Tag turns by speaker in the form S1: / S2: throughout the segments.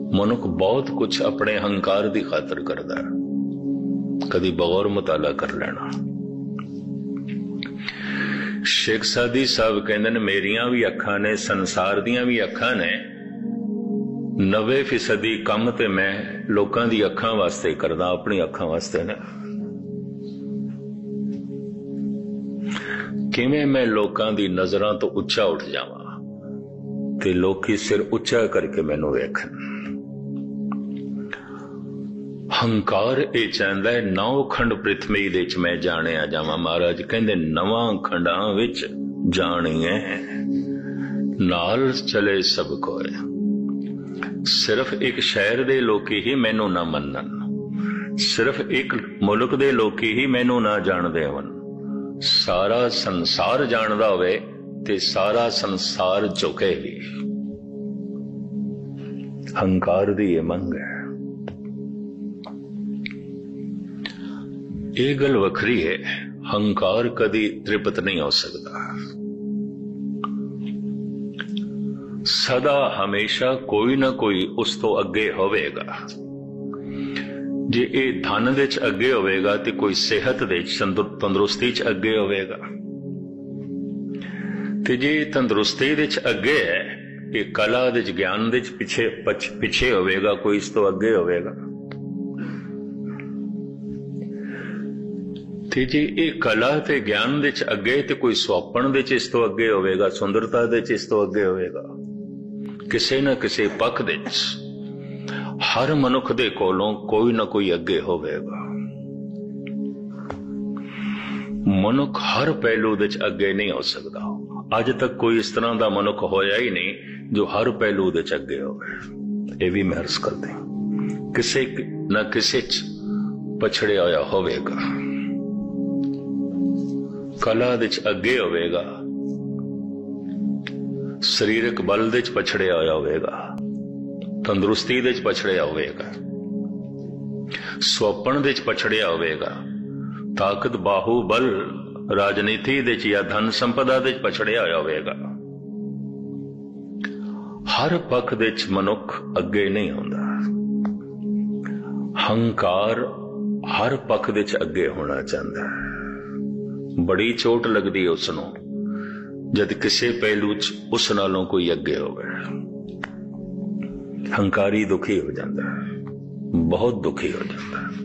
S1: मनुख बहुत कुछ अपने हंकार की खातर करता है, कदी बगौर मुताला कर लेना। शेख सादी साहब कहते ने मेरिया भी अखा ने, संसार दियां भी अखा ने, 90% काम ते मैं लोकां दी अखां वास्ते करदा, अपनी अखां वास्ते ने। किवें मैं लोकां दी नजरां तो उच्चा उठ जावां ते लोकी सिर उच्चा करके मैनू वेखन। हंकार ये चाहता है 9 खंड पृथ्वी दे च मैं जाणिया जावां। महाराज कहंदे 9 खंडां विच जाणीए नाल चले सब कोई। सिर्फ एक शहर दे लोकी ही मैनू ना मनन, सिर्फ एक मुल्क दे लोकी ही मैनू ना जाणदे होण। सारा संसार जानदा होवे ते सारा संसार झुके भी। हंकार दी ये मंग है। ये गल वखरी है, हंकार कदी तृप्त नहीं हो सकता। सदा हमेशा कोई ना कोई उस तो अगे होवेगा। जे ये धन दे च अगे होवेगा ते कोई सेहत दे तंदुरुस्ती च अगे होवेगा, ते जे तंदुरुस्ती दे च अगे है, ये कला दे च ज्ञान दे च पिछे होवेगा, कोई इस तो अगे होवेगा। ते जे ये कला ते ज्ञान दे च अगे ते कोई सुआपण दे च इस तो अगे होवेगा, सुंदरता दे च इस तो अगे होवेगा। किसी न किसी पख दे च हर मनुख दे कोलों कोई ना कोई अगे होवेगा। मनुख हर पहलू दे च अगे नहीं हो सकता। अज तक कोई इस तरह का मनुख होया ही नहीं जो हर पहलू दे च अगे होवे। ये भी मैं अर्ज कर दें, किसी न किसी च पछड़िया होया होवेगा। कला दे च अगे होवेगा, शरीरक बल दे च पछड़िया होया होवेगा, तंदुरुस्ती दे च पछड़िया होवेगा, सुपन दे च पछड़िया होवेगा, ताकत बाहुबल राजनीति दे च या धन संपदा दे च पछड़िया होवेगा। हर पख दे च मनुख अगे नहीं होंदा। हंकार हर पख दे च अगे होना चाहता है। बड़ी चोट लगदी है उसनों जद किसी पहलू च उस नालों कोई अगे होवे। हंकारी दुखी हो जाता है, बहुत दुखी हो जाता है।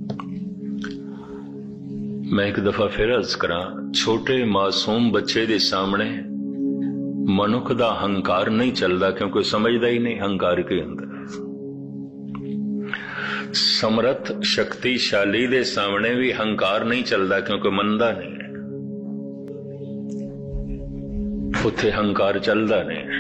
S1: मैं एक दफा फिर अर्ज करा, छोटे मासूम बच्चे दे सामने मनुख दा हंकार नहीं चलता, क्योंकि समझदा ही नहीं हंकार के अंदर। समर्थ शक्तिशाली दे सामने भी हंकार नहीं चलता, क्योंकि मनदा नहीं है, उत्थे हंकार चलता नहीं है।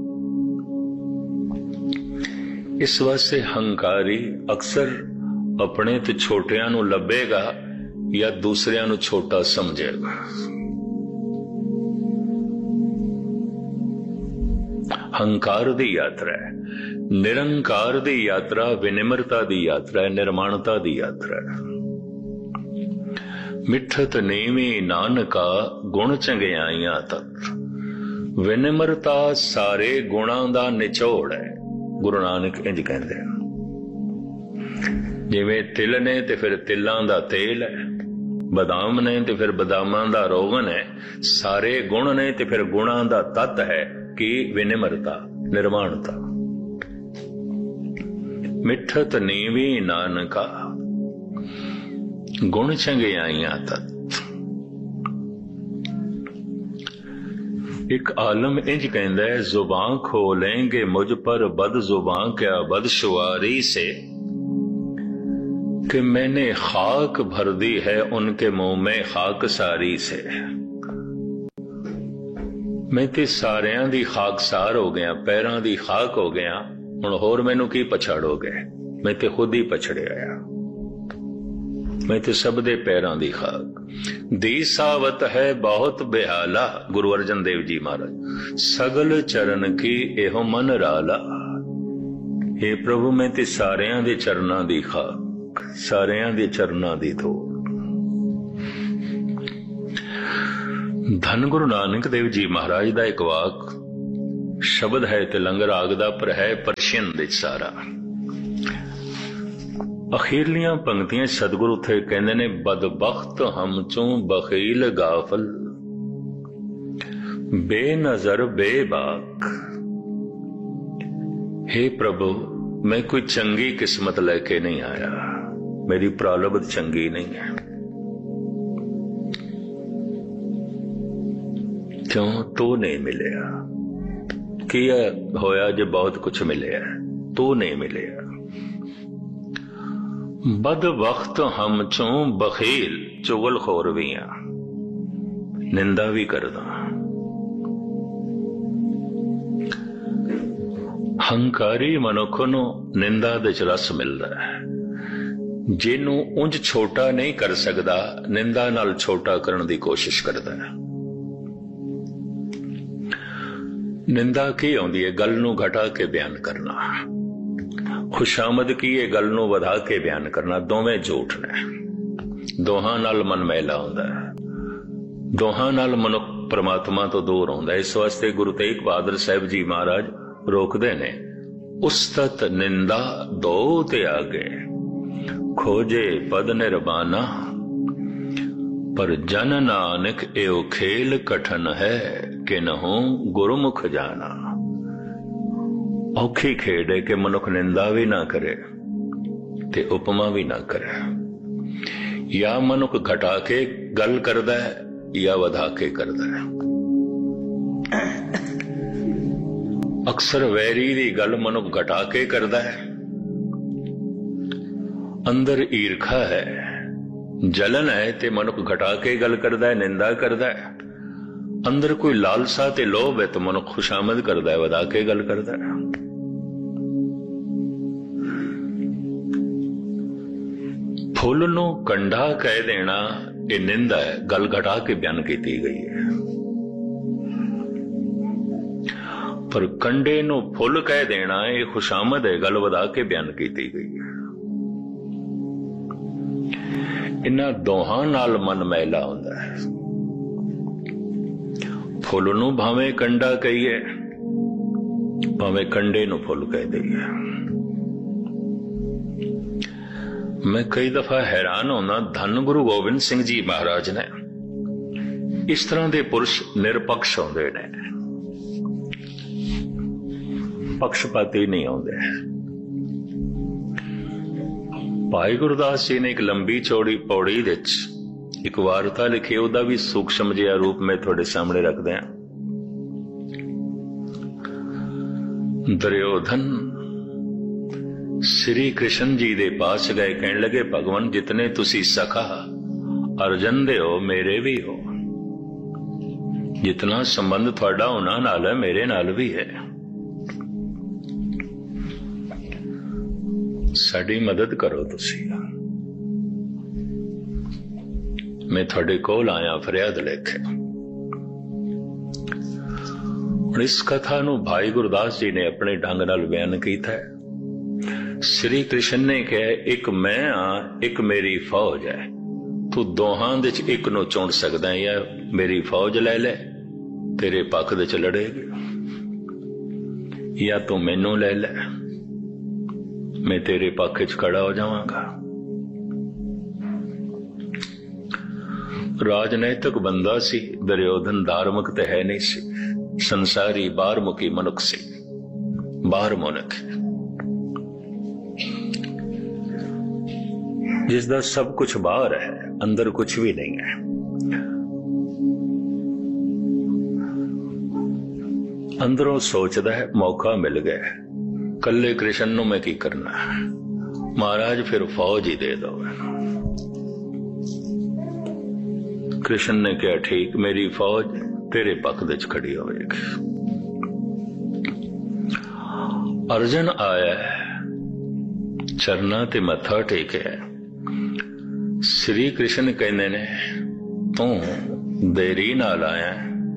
S1: इस वास्ते हंकारी अक्सर अपने ते छोटियां नू लभेगा या दूसरियां नू छोटा समझेगा। हंकार दी यात्रा है, निरंकार दी यात्रा, विनिम्रता दी यात्रा है, निर्माणता दी यात्रा है। मिठत नीवी नानका गुण चंगियाइयां तक। विनिम्रता सारे गुणां दा निचोड़ है। गुरु नानक इंज कहते हैं, जिवें तिल ने ते फिर तिलां दा तेल है, बदाम ने ते फिर बदामां दा रोगन है, सारे गुण ने ते फिर गुणां दा तत्त है कि विनिम्रता, निर्माणता। मिठत नीवी नानका गुण चंगियाइयां तत्त। एक आलम इंज कहता है, जुबान खोलेंगे मुझ पर बद जुबान क्या बदशुआरी से, कि मैंने खाक भर दी है उनके मुंह में खाक सारी से। मैं ते सारियां दी खाकसार हो गया, पैरां दी खाक हो गया, हुण होर मैनू की पछाड़ोगे? मैं ते खुद ही पछड़े आया। मैं ते सब दे पैरां दी खाक। दी सावत है बहुत बेहाला, गुरु अर्जन देव जी महाराज। सगल चरण की एहो मन राला। हे प्रभु मैं ते सारियां दे चरनां दी खाक, सारियां दे चरनां दी धूड़। धन गुरु नानक देव जी महाराज दा एक वाक शब्द है तिलंग राग दा पर है परशियन दे सारा। अखीरलियां पंक्तियां सतगुरु थे कहंदे ने, बदबख्त हम चों बखील गाफल, बेनजर बेबाक। हे प्रभु, मैं कोई चंगी किस्मत लेके नहीं आया, मेरी प्रारब्ध चंगी नहीं है। क्यों? तू नहीं मिलिया। किया होया जो बहुत कुछ मिलिया, तू नहीं मिलिया। बद वक्त हम चों बखील, चुगलखोर भी हाँ, निंदा भी करदा। हंकारी मनुख नूं निंदा दे च रस मिलदा है। जिन्नू उंज छोटा नहीं कर सकदा, निंदा नाल छोटा करने की कोशिश करदा है। निंदा की आउंदी है? गल नूं घटा के बयान करना। खुशामद की है? गल नूं वधा के बयान करना। दोवें झूठ ने, दोहां नाल मन मैला हुंदा है, दोहां नाल मनुख परमात्मा तो दूर हुंदा है। इस वास्ते गुरु तेग बहादुर साहिब जी महाराज रोकदे ने, उस्तत निंदा दो त्यागे, खोजे पद निर्बाना, पर जन नानक एओ खेल कठन है, कि नहो गुरुमुख जाना। औखी खेड है कि मनुख निंदा भी ना करे ते उपमा भी ना करे। या मनुख घटा के गल करदा है या वधा के करदा है। अक्सर वैरी दी गल मनुख घटा के करदा है। अंदर ईर्खा है, जलन है ते मनुख घटा के गल करदा है, निंदा करदा है। अंदर कोई लालसा ते लोभ है तो मनुख खुशामद करदा है, वधा के गल करदा है। फुल नूं कंडा कह देना ये निंदा है, गल घटा के बयान की गई है। पर कंडे नूं फुल कह देना ये खुशामद है, गल वधा के बयान की गई है। इन्हां दोहां नाल मन मैला हुंदा है। फुल नूं भावें कंडा कहिए, भावें कंडे नूं फुल कह दईए। मैं कई दफा हैरान होना, धन गुरु गोबिंद सिंह जी महाराज ने इस तरह के पुरुष निरपक्ष होंदे ने, पक्षपाती नहीं होंदे। भाई गुरदास जी ने एक लंबी चौड़ी पौड़ी विच एक वार्ता लिखी, उहदा भी सूक्ष्म जिहा रूप में थोड़े सामने रखदे हां। दुर्योधन श्री कृष्ण जी दे पास गए, कहने लगे भगवान जितने तुसी सखा अर्जन दे हो मेरे भी हो, जितना संबंध थोड़ा उन्हां नाल है मेरे नाल भी है। साडी मदद करो तुसी, मैं थोड़े कोल आया फरियाद लेके। इस कथा नूं भाई गुरदास जी ने अपने ढंग नाल बयान कीता है। श्री कृष्ण ने कहा, एक मैं हाँ एक मेरी फौज है, तू दोहां दे च एक नूं चुन सकदा है, या मेरी फौज ले ले तेरे पक्ष दे च लड़ेगी, या तू मैनू ले ले मैं तेरे पक्ष च खड़ा हो जावांगा। राजनैतिक बंदा सी दुर्योधन, धार्मिक तो है नहीं सी, संसारी बाहरमुखी मनुख सी, बाहर मुनक जिसदा सब कुछ बाहर है, अंदर कुछ भी नहीं है। अंदरों सोचदा है मौका मिल गया, कल्ले कृष्ण नूं मैं की करना, महाराज फिर फौज ही दे दो। कृष्ण ने कहा ठीक, मेरी फौज तेरे पक्ष दे खड़ी होगी। अर्जन आया, चरना ते मत्था टेके, श्री कृष्ण कहने ने तू देरी नाल आया।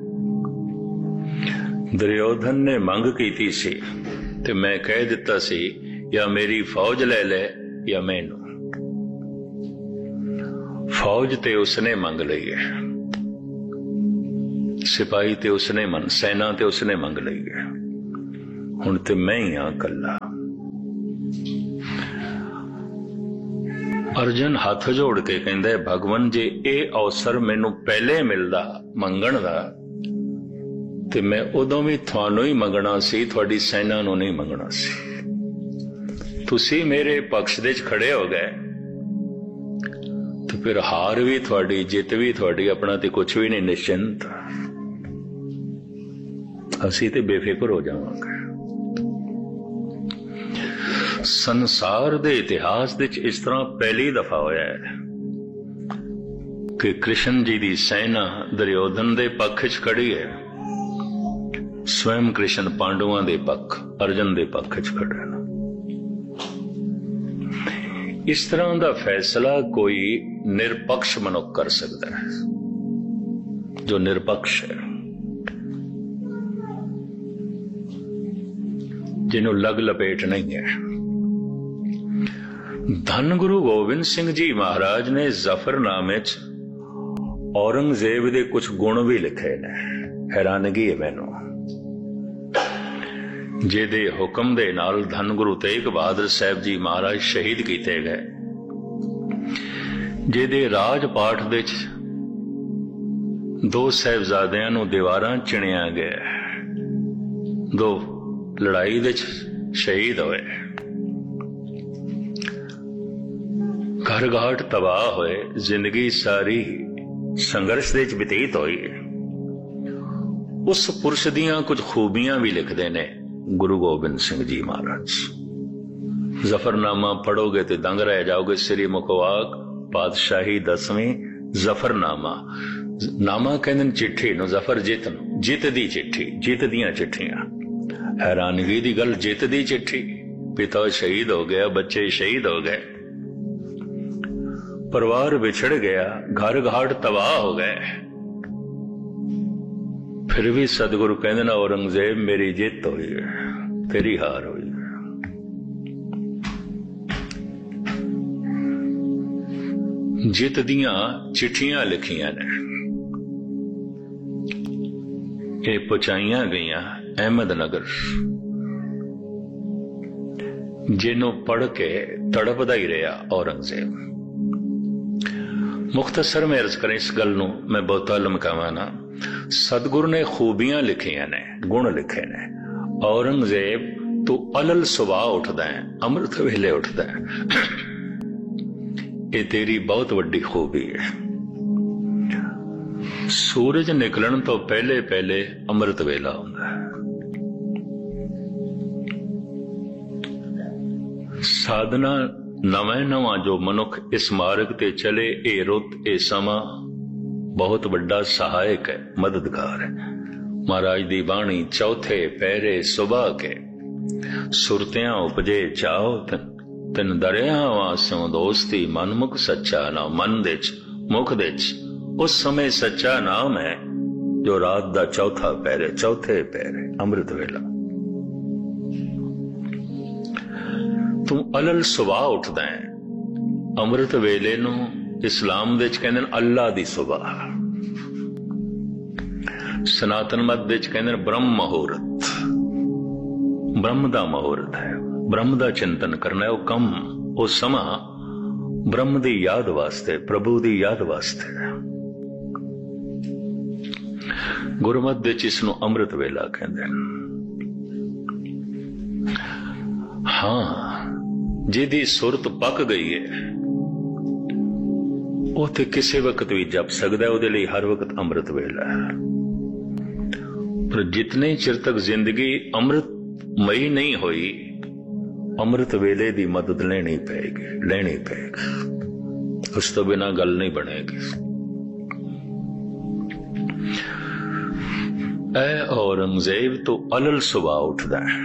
S1: दुर्योधन ने मंग की सी ते मैं कह दिता सी, या मेरी फौज ले ले या मैनू। फौज ते उसने मंग लई है, सिपाही ते उसने मन, सेना ते उसने मंग लई है। हुण ते मैं ही हाँ कल्ला। अर्जन हथ जोड़ के कहंदा भगवान जे ये अवसर मैनू पहले मिलदा मंगण दा ते मैं उदों भी थानू ही मंगना सी, थोड़ी सेना नू नहीं मंगना सी। तुसी मेरे पक्ष दे खड़े हो गए तो फिर हार भी थोड़ी जित भी थोड़ी, अपना तो कुछ भी नहीं, निश्चिंत असी ते बेफिक्र हो जावांगे। संसार दे इतिहास दे इस तरह पहली दफा होया है कि कृष्ण जी दी सेना दुर्योधन दे पक्ष च खड़ी है, स्वयं कृष्ण पांडवां दे पक्ष अर्जन दे पक्ष च खड़े हैं। इस तरह का फैसला कोई निरपक्ष मनुख कर सकता है, जो निरपक्ष है, जिन्हों लग लपेट नहीं है। धन गुरु गोबिंद सिंह जी महाराज ने जफरनामे च औरंगजेब दे कुछ गुण भी लिखे ने, हैरानगी है मैनू। जेदे हुक्म दे नाल धन गुरु तेग बहादुर साहब जी महाराज शहीद किए गए, जेदे राज पाठ दे दो साहिबजादियां नूं दीवारां चिणिया गया, दो लड़ाई दे शहीद होए, घर घाट तबाह होए, जिंदगी सारी संघर्ष दे बतीत होई। उस पुरुष दियां कुछ खूबियां भी लिखते ने गुरु गोबिंद सिंह जी महाराज। जफरनामा पढ़ोगे तो दंग रह जाओगे। श्री मुखवाक पातशाही 10वीं जफरनामा, नामा कहंदे चिट्ठी नु, जफर जित नु, जित दी चिट्ठी, जित दियां चिट्ठियां। हैरानगी दी गल, जित दी चिट्ठी, पिता शहीद हो गया, बच्चे शहीद हो गए, परिवार बिछड़ गया, घर घाट तबाह हो गए, फिर भी सदगुरु कहंदे ना औरंगजेब मेरी जित हुई है, तेरी हार हुई है। जित दियां चिट्ठियां लिखियां ने, ये पहुंचाइयां गईयां अहमदनगर, जिन्हों पढ़ के तड़पदा ही रहा औरंगजेब। मुख्तसर में अर्ज करें इस गल नूं, मैं बहुता लमकावां ना। सदगुरु ने खूबियां लिखियां ने, गुण लिखे ने। औरंगजेब तू अलल सुबह उठदा है, अमृत वेले उठदा है, ये तेरी बहुत वड्डी खूबी है। सूरज निकलन तो पहले पहले अमृत वेला हुंदा है। साधना नवां नवां जो मनुख इस मार्ग ते चले, ए रुत ए समा बहुत बड़ा सहायक है, मददगार है। महाराज दी बाणी चौथे पैरे सुबह के, सुरतियां उपजे चाओ तिन दरियावां स्यों दोस्ती, मनमुख सच्चा नाम, मन दे मुख दे उस समय सच्चा नाम है जो रात दा चौथा पैरे, चौथे पैरे अमृत वेला। तू अलल सुबह उठदा है। अमृत वेले नू इस्लाम दे कहंदे अल्लाह दी सुबह, सनातन मत दे कहंदे ब्रह्म मुहूर्त, ब्रह्म दा मुहूर्त है, ब्रह्म दा चिंतन करना है। वो कम वो समा ब्रह्म दी याद वास्ते, प्रभु दी याद वास्ते। गुरमत दे इसनू अमृत वेला कहंदे। हाँ, जिहदी सुरत पक गई है वो ते किसी वक्त भी जप सकदा है, उहदे लई हर वक्त अमृत वेला है। पर जितने चिर तक जिंदगी अमृतमयी नहीं हुई, अमृत वेले दी मदद लेनी पेगी, उस तो बिना गल नहीं बनेगी। ऐ औरंगजेब तो अलल सुबह उठदा है।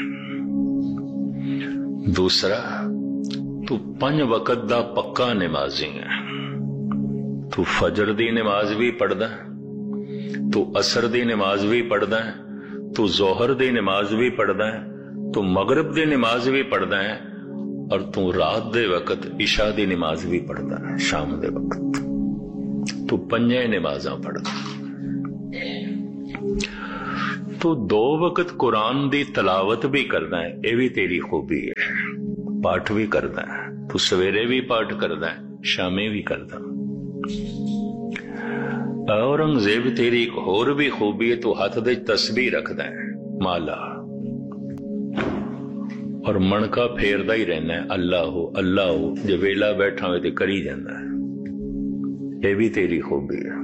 S1: दूसरा, तू 5 वक्त दा पक्का नमाजी है। तू फजर दी नमाज भी पढ़दा है, तू असर दी नमाज भी पढ़दा है, तू जोहर दी नमाज भी पढ़दा है, तू मगरिब दी नमाज भी पढ़दा है, और तू रात दे वक्त इशा दी नमाज भी पढ़दा है, शाम दे वक्त। तू 5 नमाजां पढ़दा। तू 2 वक्त कुरान दी तलावत भी करदा है, ये भी तेरी खूबी है। पाठ भी करदा है तू, सवेरे भी पाठ करदा है, शामी भी करदा। औरंगजेब तेरी एक होर भी खूबी है, तू हाथ दे तस्बीह रखदा है, माला, और मणका फेरदा ही रहना है, अल्लाह अल्लाह, जे वेला बैठा हो तो करी जांदा है, ये भी तेरी खूबी है।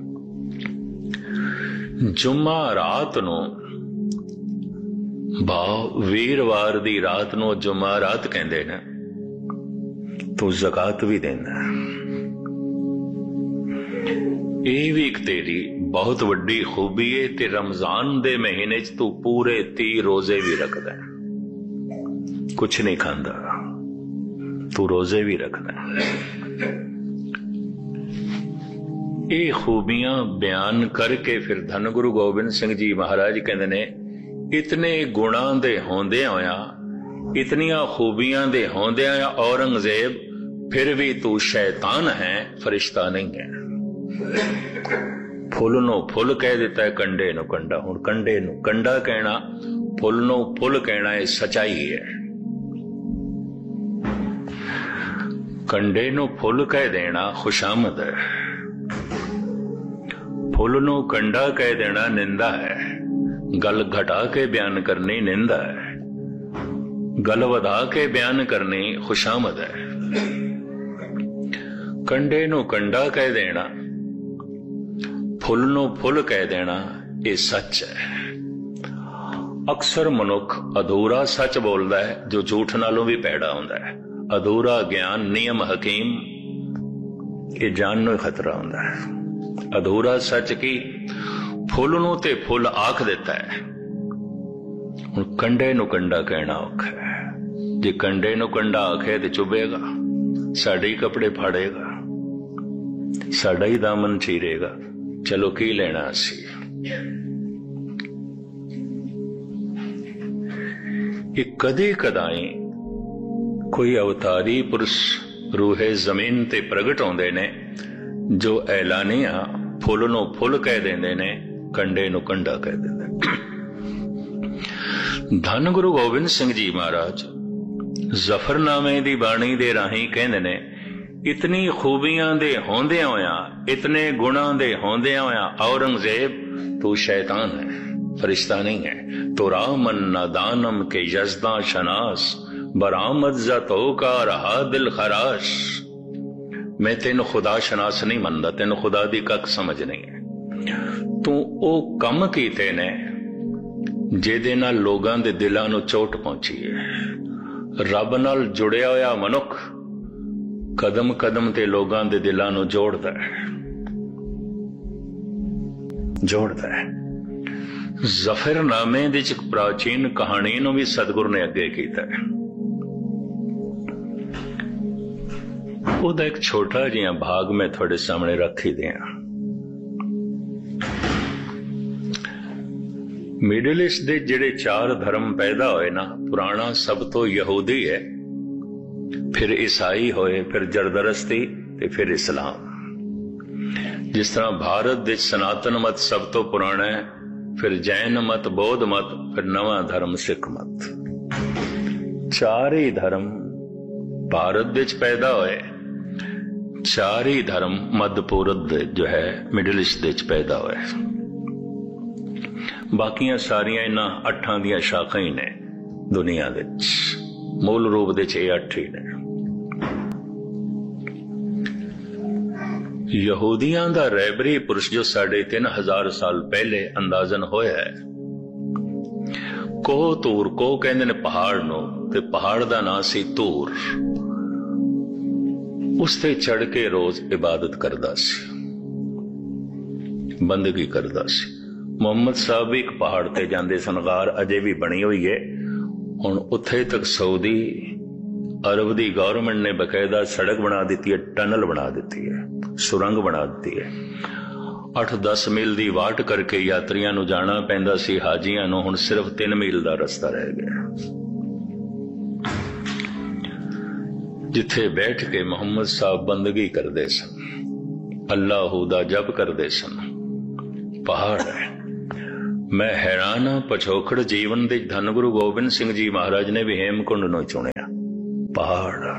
S1: जुम्मा रात नो वीरवार दी रात नो जुम्मा रात कहंदे ने, तू ज़कात भी देंदा है, ये भी एक तेरी बहुत वड्डी खूबी है। ते रमजान दे महीने च तू पूरे 30 रोजे भी रखदा है, कुछ नहीं खांदा, तू रोजे भी रखदा है। ये खूबियां बयान करके फिर धन गुरु गोबिंद सिंह जी महाराज कहते ने, इतने गुणां दे होंदे होया, इतनियां खूबियां दे होंदे होया औरंगजेब फिर भी तू शैतान है, फरिश्ता नहीं है। फुल नो फुल कह दिता है, कंडे नो कंडा। हुण कंडे नो कंडा कहना, फुल नो फुल कहना, ये सच्चाई है। कंडे नो फुल कह देना खुशामद है, फुल नो कंडा कह देना निंदा है। गल घटा के बयान करनी निंदा है, गल वधा के बयान करनी खुशामद है। कंडे नो कंडा कह देना, फुल नो फुल कह देना, ये सच है। अक्सर मनुख अधूरा सच बोलता है, जो झूठ नालों भी पैड़ा होता है। अधूरा ज्ञान नियम हकीम, ये जान नो खतरा होता है। अधूरा सच की फुल नू ते फुल आख देता है। हुण कंडे नू कंडा कहना औखा है, जे कंडे नू कंडा आखे ते चुभेगा, साडे ही कपड़े फाड़ेगा, साडा ही दामन चीरेगा। चलो की लेना असी। ये कदे कदाई कोई अवतारी पुरुष रूहे जमीन ते प्रगट होंदे ने, जो ऐलानिया फुल नो फुल कह देंदे ने, कंडे नु कंडा कह देंदे। धन गुरु गोबिंद सिंह जी महाराज जफरनामे दी बाणी दे राही कहंदे ने, इतनी खूबियां दे होंदे होया, इतने गुणां दे होंदे होया औरंगजेब तू शैतान है, फरिश्ता नहीं है। तो रामन नादानम के यजदा शनास, बरामद जतो का रहा दिल खराश। मैं तेन खुदा शनास नहीं मनदा, तेन खुदा दी कख समझ नहीं है। तू ओ कम कीते ने जेदे नाल लोगां दे दिलां नूं चोट पहुंची है। रब नाल जुड़िया होया मनुख कदम कदम ते लोगां दे दिलां नूं जोड़दा है। जफरनामे दी इक प्राचीन कहानी नूं भी सतगुरु ने अगे कीता है। ਉਹਦਾ एक छोटा जिहा भाग मैं थोड़े सामने रख ही दिया। मिडल ईस्ट दे जिहड़े 4 धर्म पैदा होए ना, पुराना सब तो यहूदी है, फिर ईसाई होए, फिर जरदरस्ती ते फिर इस्लाम। जिस तरह भारत दे सनातन मत सब तो पुराना है, फिर जैन मत, बौद्ध मत, फिर नवा धर्म सिख मत। 4 ही धर्म भारत दे पैदा होए, 4 ही धर्म मध्य पूरब जो है मिडल ईस्ट दे पैदा होए। बाकियां सारियां इन्हां 8 दियां शाखां ही ने दुनिया दे, मूल रूप दे 8 ही ने। यहूदियां दा रहबरी पुरुष जो 3500 साल पहले अंदाजन होया है, कोह तूर, कोह कहंदे ने पहाड़ नूं, ते पहाड़ दा नां सी तूर। उस ते चढ़ के रोज इबादत करदा सी, बंदगी करदा सी। मुहम्मद साहब भी एक पहाड़ ते जांदे सन, गार अजे भी बनी हुई है। हुण उत्थे तक सऊदी अरब दी गवर्नमेंट ने बकायदा सड़क बना दी है, टनल बना दी है, सुरंग बना दी है। 8-10 मील दी वाट करके यात्रियां नूं जाना पैंदा सी, हाजियां नूं हुण सिर्फ 3 मील दा रस्ता रह गया, जिथे बैठ के मुहम्मद साहब बंदगी करते सन, अल्लाह दा जप करते सन। पहाड़ है, मैं हैरान हाँ पछोखड़ जीवन दे धन गुरु गोबिंद सिंह जी महाराज ने भी हेमकुंड नूं चुनिया। पहाड़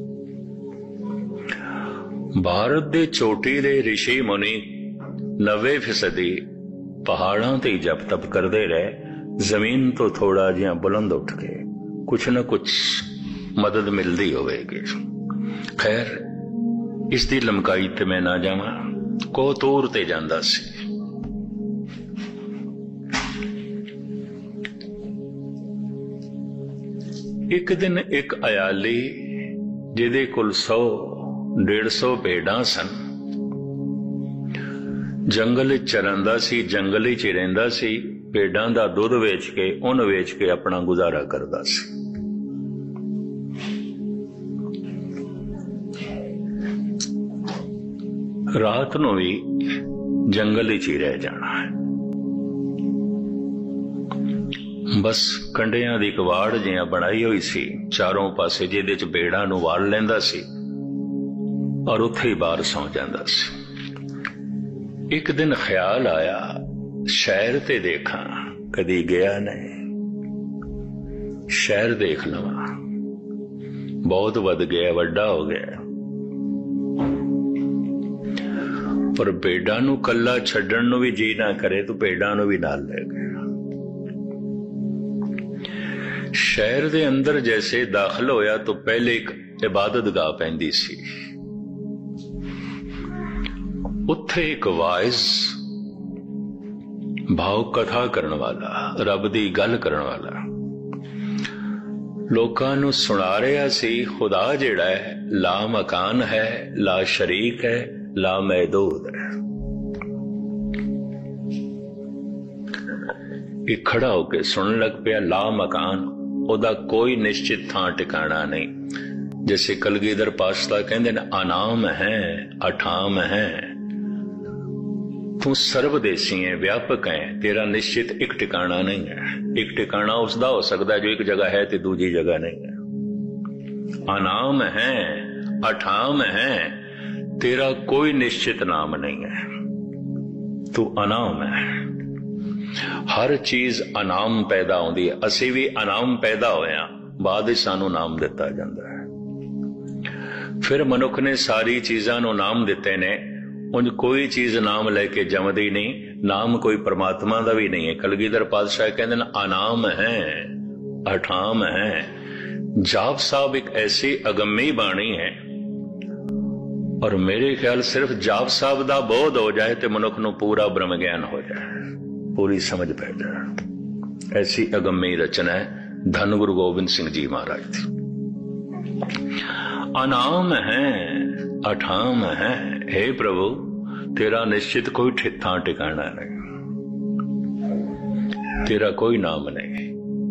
S1: भारत दे चोटी दे ऋषि मुनि 90% पहाड़ां ते जप तप करते रहे, जमीन तो थोड़ा जिहा बुलंद उठ के कुछ न कुछ मदद मिलती होवेगी। खैर इसकी लमकाई ते मैं ना जावां, कोतूर ते जांदा सी। एक दिन एक अयाली जिहदे कोल 100-150 भेड़ां सन, जंगल चरंदा सी, जंगल ही च रहिंदा सी, भेड़ां दा दुध वेच के उन वेच के अपना गुजारा करदा सी। रात नूं भी जंगल ही च रह जाना है। बस कंडियां दी कवाड़ जिहां बनाई हुई सी चारों पासे, जिहदे च भेड़ां नूं वाल लैंदा सी और उत्थे ही बाहर सौ जांदा सी। एक दिन ख्याल आया शहर ते देखा, कदी गया नहीं, शहर देख लवां। बहुत वध गया, वड्डा हो गया, पर भेड़ां नूं कल्ला छड्डण नूं भी जी ना करे तो भेड़ां नूं भी नाल ले गया। शहर दे अंदर जैसे दाखिल होया तो पहले एक इबादत गाह पैंदी सी। उत्थे एक वाइज भाव कथा करन वाला, रब दी गल करन वाला लोकां नूं सुणा रहा सी। खुदा जिहड़ा है ला मकान है, ला शरीक है, ला महदूद है। एक खड़ा होके सुन लग पिया, ला मकान, ओदा कोई निश्चित थां टिकाणा नहीं। जैसे कलगीधर पातशाह कहंदे ने, अनाम है, अठाम है, तू सर्वदेशी है, व्यापक है, तेरा निश्चित एक टिकाणा नहीं है। एक टिकाणा उसदा हो सकता है जो एक जगह है ते दूजी जगह नहीं है। अनाम है, अठाम है, तेरा कोई निश्चित नाम नहीं है, तू अनाम है। हर चीज अनाम पैदा होती है, असी भी अनाम पैदा होया, बाद ही सानू नाम दिता जाता है। फिर मनुख ने सारी चीजां नू नाम दिते ने, उंज कोई चीज नाम लेके जमदी नहीं, नाम कोई परमात्मा दा भी नहीं है। कलगीधर पातशाह कहते हैं अनाम है, अठाम है। जाप साहब एक ऐसी अगम्मी बाणी है, और मेरे ख्याल सिर्फ जाप साहब दा बोध हो जाए तो मनुख नू पूरा ब्रह्म ज्ञान हो जाए, पूरी समझ पै जाए। ऐसी अगम्मी रचना है धन गुरु गोबिंद सिंह जी महाराज की। अनाम है, अठाम है, हे प्रभु तेरा निश्चित कोई थां टिकाना नहीं, तेरा कोई नाम नहीं।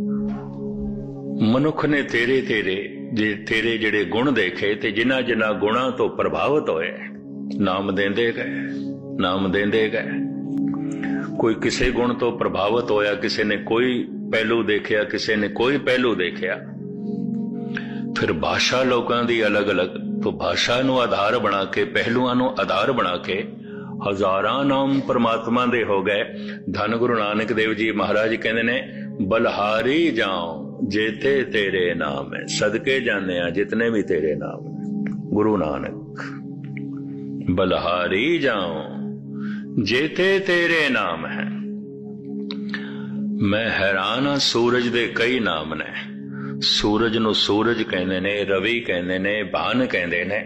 S1: मनुख ने तेरे तेरे जिहड़े गुण देखे ते जिन्हां जिन्हां गुणां तो प्रभावित होए, नाम देंदे गए, नाम देंदे गए। कोई किसी गुण तो प्रभावित होया, किसी ने कोई पहलू देखिया, किसी ने कोई पहलू देखिया। फिर भाषा लोगों की अलग अलग, तो भाषा नू आधार बना के, पहलुआं नू आधार बना के हजारां नाम परमात्मा दे हो गए। धन गुरु नानक देव जी महाराज कहते ने, बलहारी जाऊं जेते तेरे नाम है, सदके जाने आ जितने भी तेरे नाम है। गुरु नानक बलहारी जाऊं जेते तेरे नाम है। मैं हैरान हाँ, सूरज दे कई नाम ने। सूरज नू सूरज कहंदे ने, रवि कहंदे ने, भान कहंदे ने।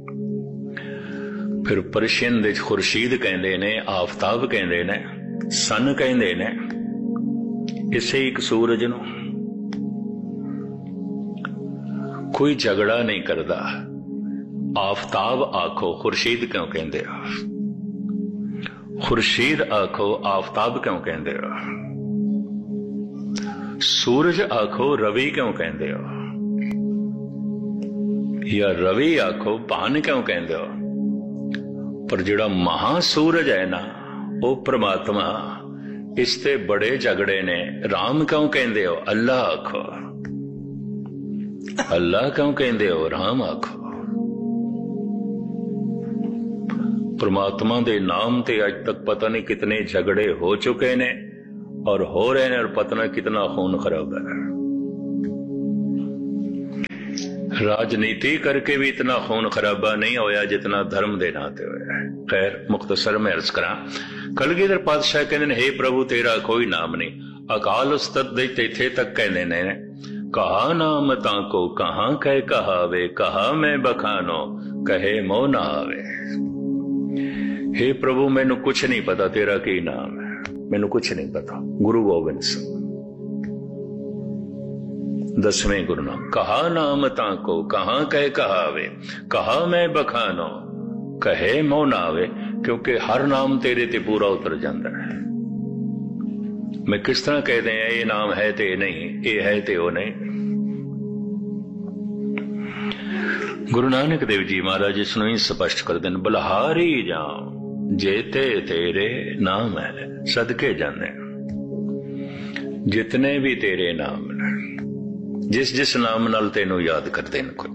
S1: फिर पर्शियन दे खुर्शीद कहंदे ने, आफताब कहंदे ने, सन कहंदे ने। इसे एक सूरज नू कोई झगड़ा नहीं करदा। आफताब आखो, खुर्शीद क्यों कहंदे हो? खुर्शीद आखो, आफताब क्यों कहंदे हो? सूरज आखो, रवि क्यों कहंदे हो? या रवि आखो, भान क्यों कहंदे हो? पर जिहड़ा महासूरज है ना, वो परमात्मा, इसते बड़े झगड़े ने। राम क्यों कहंदे हो? अल्लाह आखो। अल्लाह क्यों कहंदे हो? राम आखो। परमात्मा दे नाम ते अज तक पता नहीं कितने झगड़े हो चुके ने, और हो रहे हैं, और पता न कितना खून खराब है। राजनीति करके भी इतना खून खराबा नहीं होया जितना धर्म दे नाते होया। खैर मुख्तसर में अर्ज करा, कलगीधर पातशाह कहते हे प्रभु तेरा कोई नाम नहीं। अकाल उस्तत दे इथे तक कहने ने कहा नाम ताको कहां कह कहावे, कहा मैं बखानो कहे मो ना आवे। हे प्रभु मैनू कुछ नहीं पता तेरा की नाम है, मैनू कुछ नहीं पता। गुरु गोबिंद सिंह 10वें गुरु नाम। कहा नाम ताको कहां कह कहावे, कहा मैं बखानो कहे मो ना आवे। क्योंकि हर नाम तेरे ते पूरा उतर जाता है। मैं किस तरह कह दें ये नाम है ते नहीं, ये है ते वो नहीं। गुरु नानक देव जी महाराज इसनों ही स्पष्ट कर दें, बलहारी जाओ जेते तेरे नाम है सदके जाने। जितने भी तेरे नाम ने, जिस जिस नाम नाल तेनू याद कर देन को।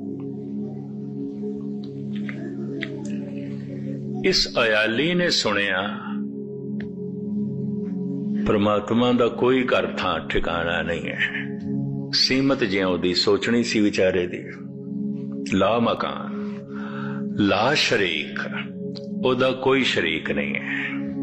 S1: इस अयाली ने सुनिया परमात्मा दा कोई घर थां ठिकाना नहीं है। सीमत जियां ओदी सोचनी सी विचारे दी। ला मकान ला शरीक, ओदा कोई शरीक नहीं है।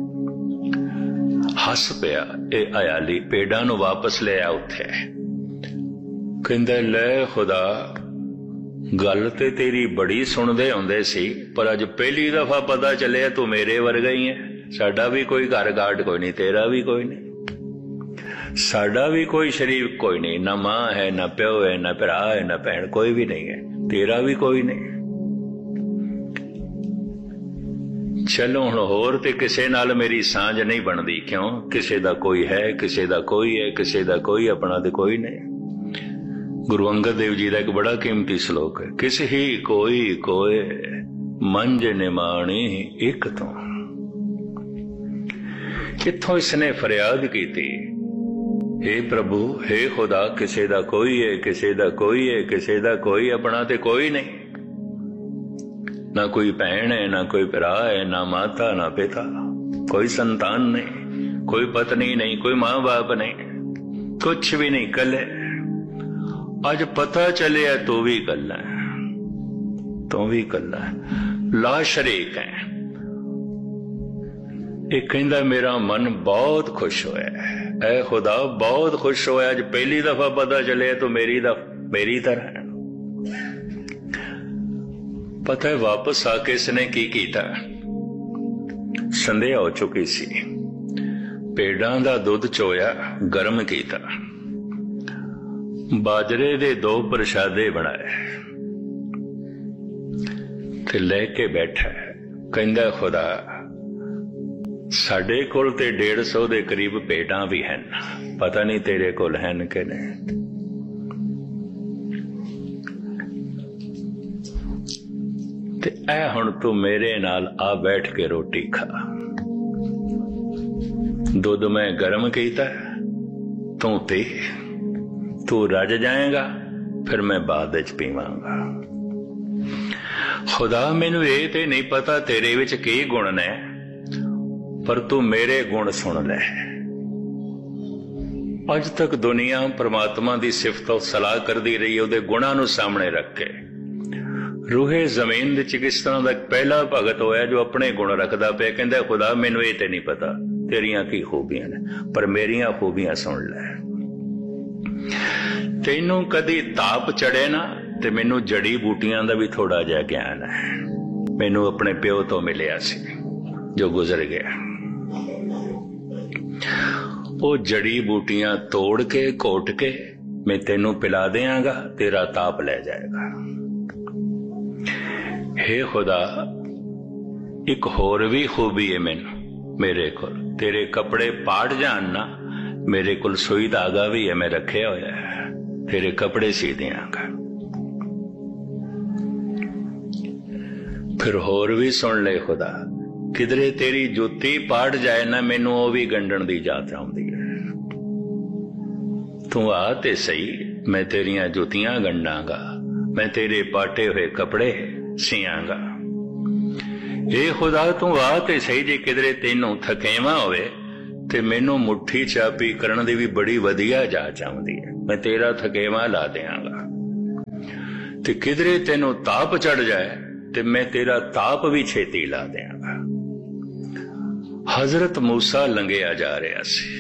S1: हस पिया ए अयाली, पेड़ा नू वापस ले आ उथे। कहंदा ले खुदा गल ते तेरी बड़ी सुनदे हुंदे सी, पर अज पहली दफा पता चलिया तू मेरे वर्गा ही है। साडा भी कोई घर गाट कोई नहीं, तेरा भी कोई नहीं, साडा भी कोई शरीर कोई नहीं। ना मां है, ना प्यो है, ना भरा है, ना भैन, कोई भी नहीं है। तेरा भी कोई नहीं। चलो हुण होर ते किसे नाल मेरी सांझ नहीं बनदी। क्यों? किसे दा कोई है, किसे दा कोई है, किसे दा कोई अपना ते कोई नहीं। गुरु अंगद देव जी का एक बड़ा कीमती श्लोक है, किस ही कोई कोय मंज निमाणी एक तो। इत्थों इसने फरियाद की थी, हे प्रभु हे खुदा किसे दा कोई है, किसे दा कोई है, किसे दा कोई अपना ते कोई नहीं। ना कोई भैन है, ना कोई भरा है, ना माता ना पिता, कोई संतान नहीं, कोई पत्नी नहीं, कोई मां बाप नहीं, कुछ भी नहीं। कल अज पता चले तू भी कल्ला है, तू भी कल्ला है, ला शरीक है। एक कहंदा मेरा मन बहुत खुश होया, ऐ खुदा बहुत खुश होया, अज पहली दफा पता चले तो मेरी तरह है। पता है वापस आके इसने की कीता, संध्या हो चुकी सी, पेड़ां दा दुध चोया गर्म कीता, बाजरे दे 2 प्रशादे बनाए ते लेके बैठा। कहंदा खुदा साडे कोल ते 150 दे करीब पेड़ां भी हैं, पता नहीं तेरे कोल हैं कि नहीं। ते ऐ हुण तू मेरे नाल आ बैठ के रोटी खा। दुध मैं गर्म कीता, तू पी, तू रज जाएगा, फिर मैं बाद च पीवांगा। खुदा मैनू ये ते नहीं पता तेरे विच की गुण ने, पर तू मेरे गुण सुन ले। अज तक दुनिया परमात्मा दी सिफत और सलाह करदी रही, उहदे गुणां नू सामने रख के। रूहे जमीन विच किस तरह दा पहला भगत होया जो अपने गुण रखदा पिया, कहंदा खुदा मैनू ये ते नहीं पता तेरियां की खूबियां ने, पर मेरियां खूबियां सुन ले। तेनू कदी ताप चढ़े ना ते मैनू जड़ी बूटियां दा भी थोड़ा जिहा ज्ञान है। मैनू अपने प्यो तो मिलिया सी जो गुजर गया। वो जड़ी बूटियां तोड़ के घोट के मैं तेनू पिला देंगा, तेरा ताप ले जाएगा। हे खुदा एक होर भी खूबी है मैनू, मेरे को तेरे कपड़े पाट जान ना, मेरे को सुई धागा भी है, मैं रखे होया है, तेरे कपड़े सी दियांगा। फिर होर भी सुन ले खुदा, किधरे तेरी जुत्ती पाट जाए ना, मैनू वो भी गंढण दी जात आउंदी है। तू आ ते सही, मैं तेरियां जुतियां गंढांगा, मैं तेरे पाटे हुए कपड़े सियांगा। ए खुदा तू आ ते सही, जे किधरे तेनू थकेवा होवे ਤੇ ਮੈਨੂੰ ਮੁੱਠੀ ਚਾਪੀ ਕਰਨ ਦੀ ਵੀ ਬੜੀ ਵਧੀਆ ਜਾਚ ਆਉਂਦੀ ਹੈ। ਮੈਂ ਤੇਰਾ ਥਕੇਵਾਂ ਲਾ ਦਿਆਂਗਾ ਤੇ ਕਿਧਰੇ ਤੈਨੂੰ ਤਾਪ ਚੜ ਜਾਏ ਤੇ ਮੈਂ ਤੇਰਾ ਤਾਪ ਵੀ ਛੇਤੀ ਲਾ ਦਿਆਂਗਾ। ਹਜ਼ਰਤ ਮੂਸਾ ਲੰਘਿਆ ਜਾ ਰਿਹਾ ਸੀ।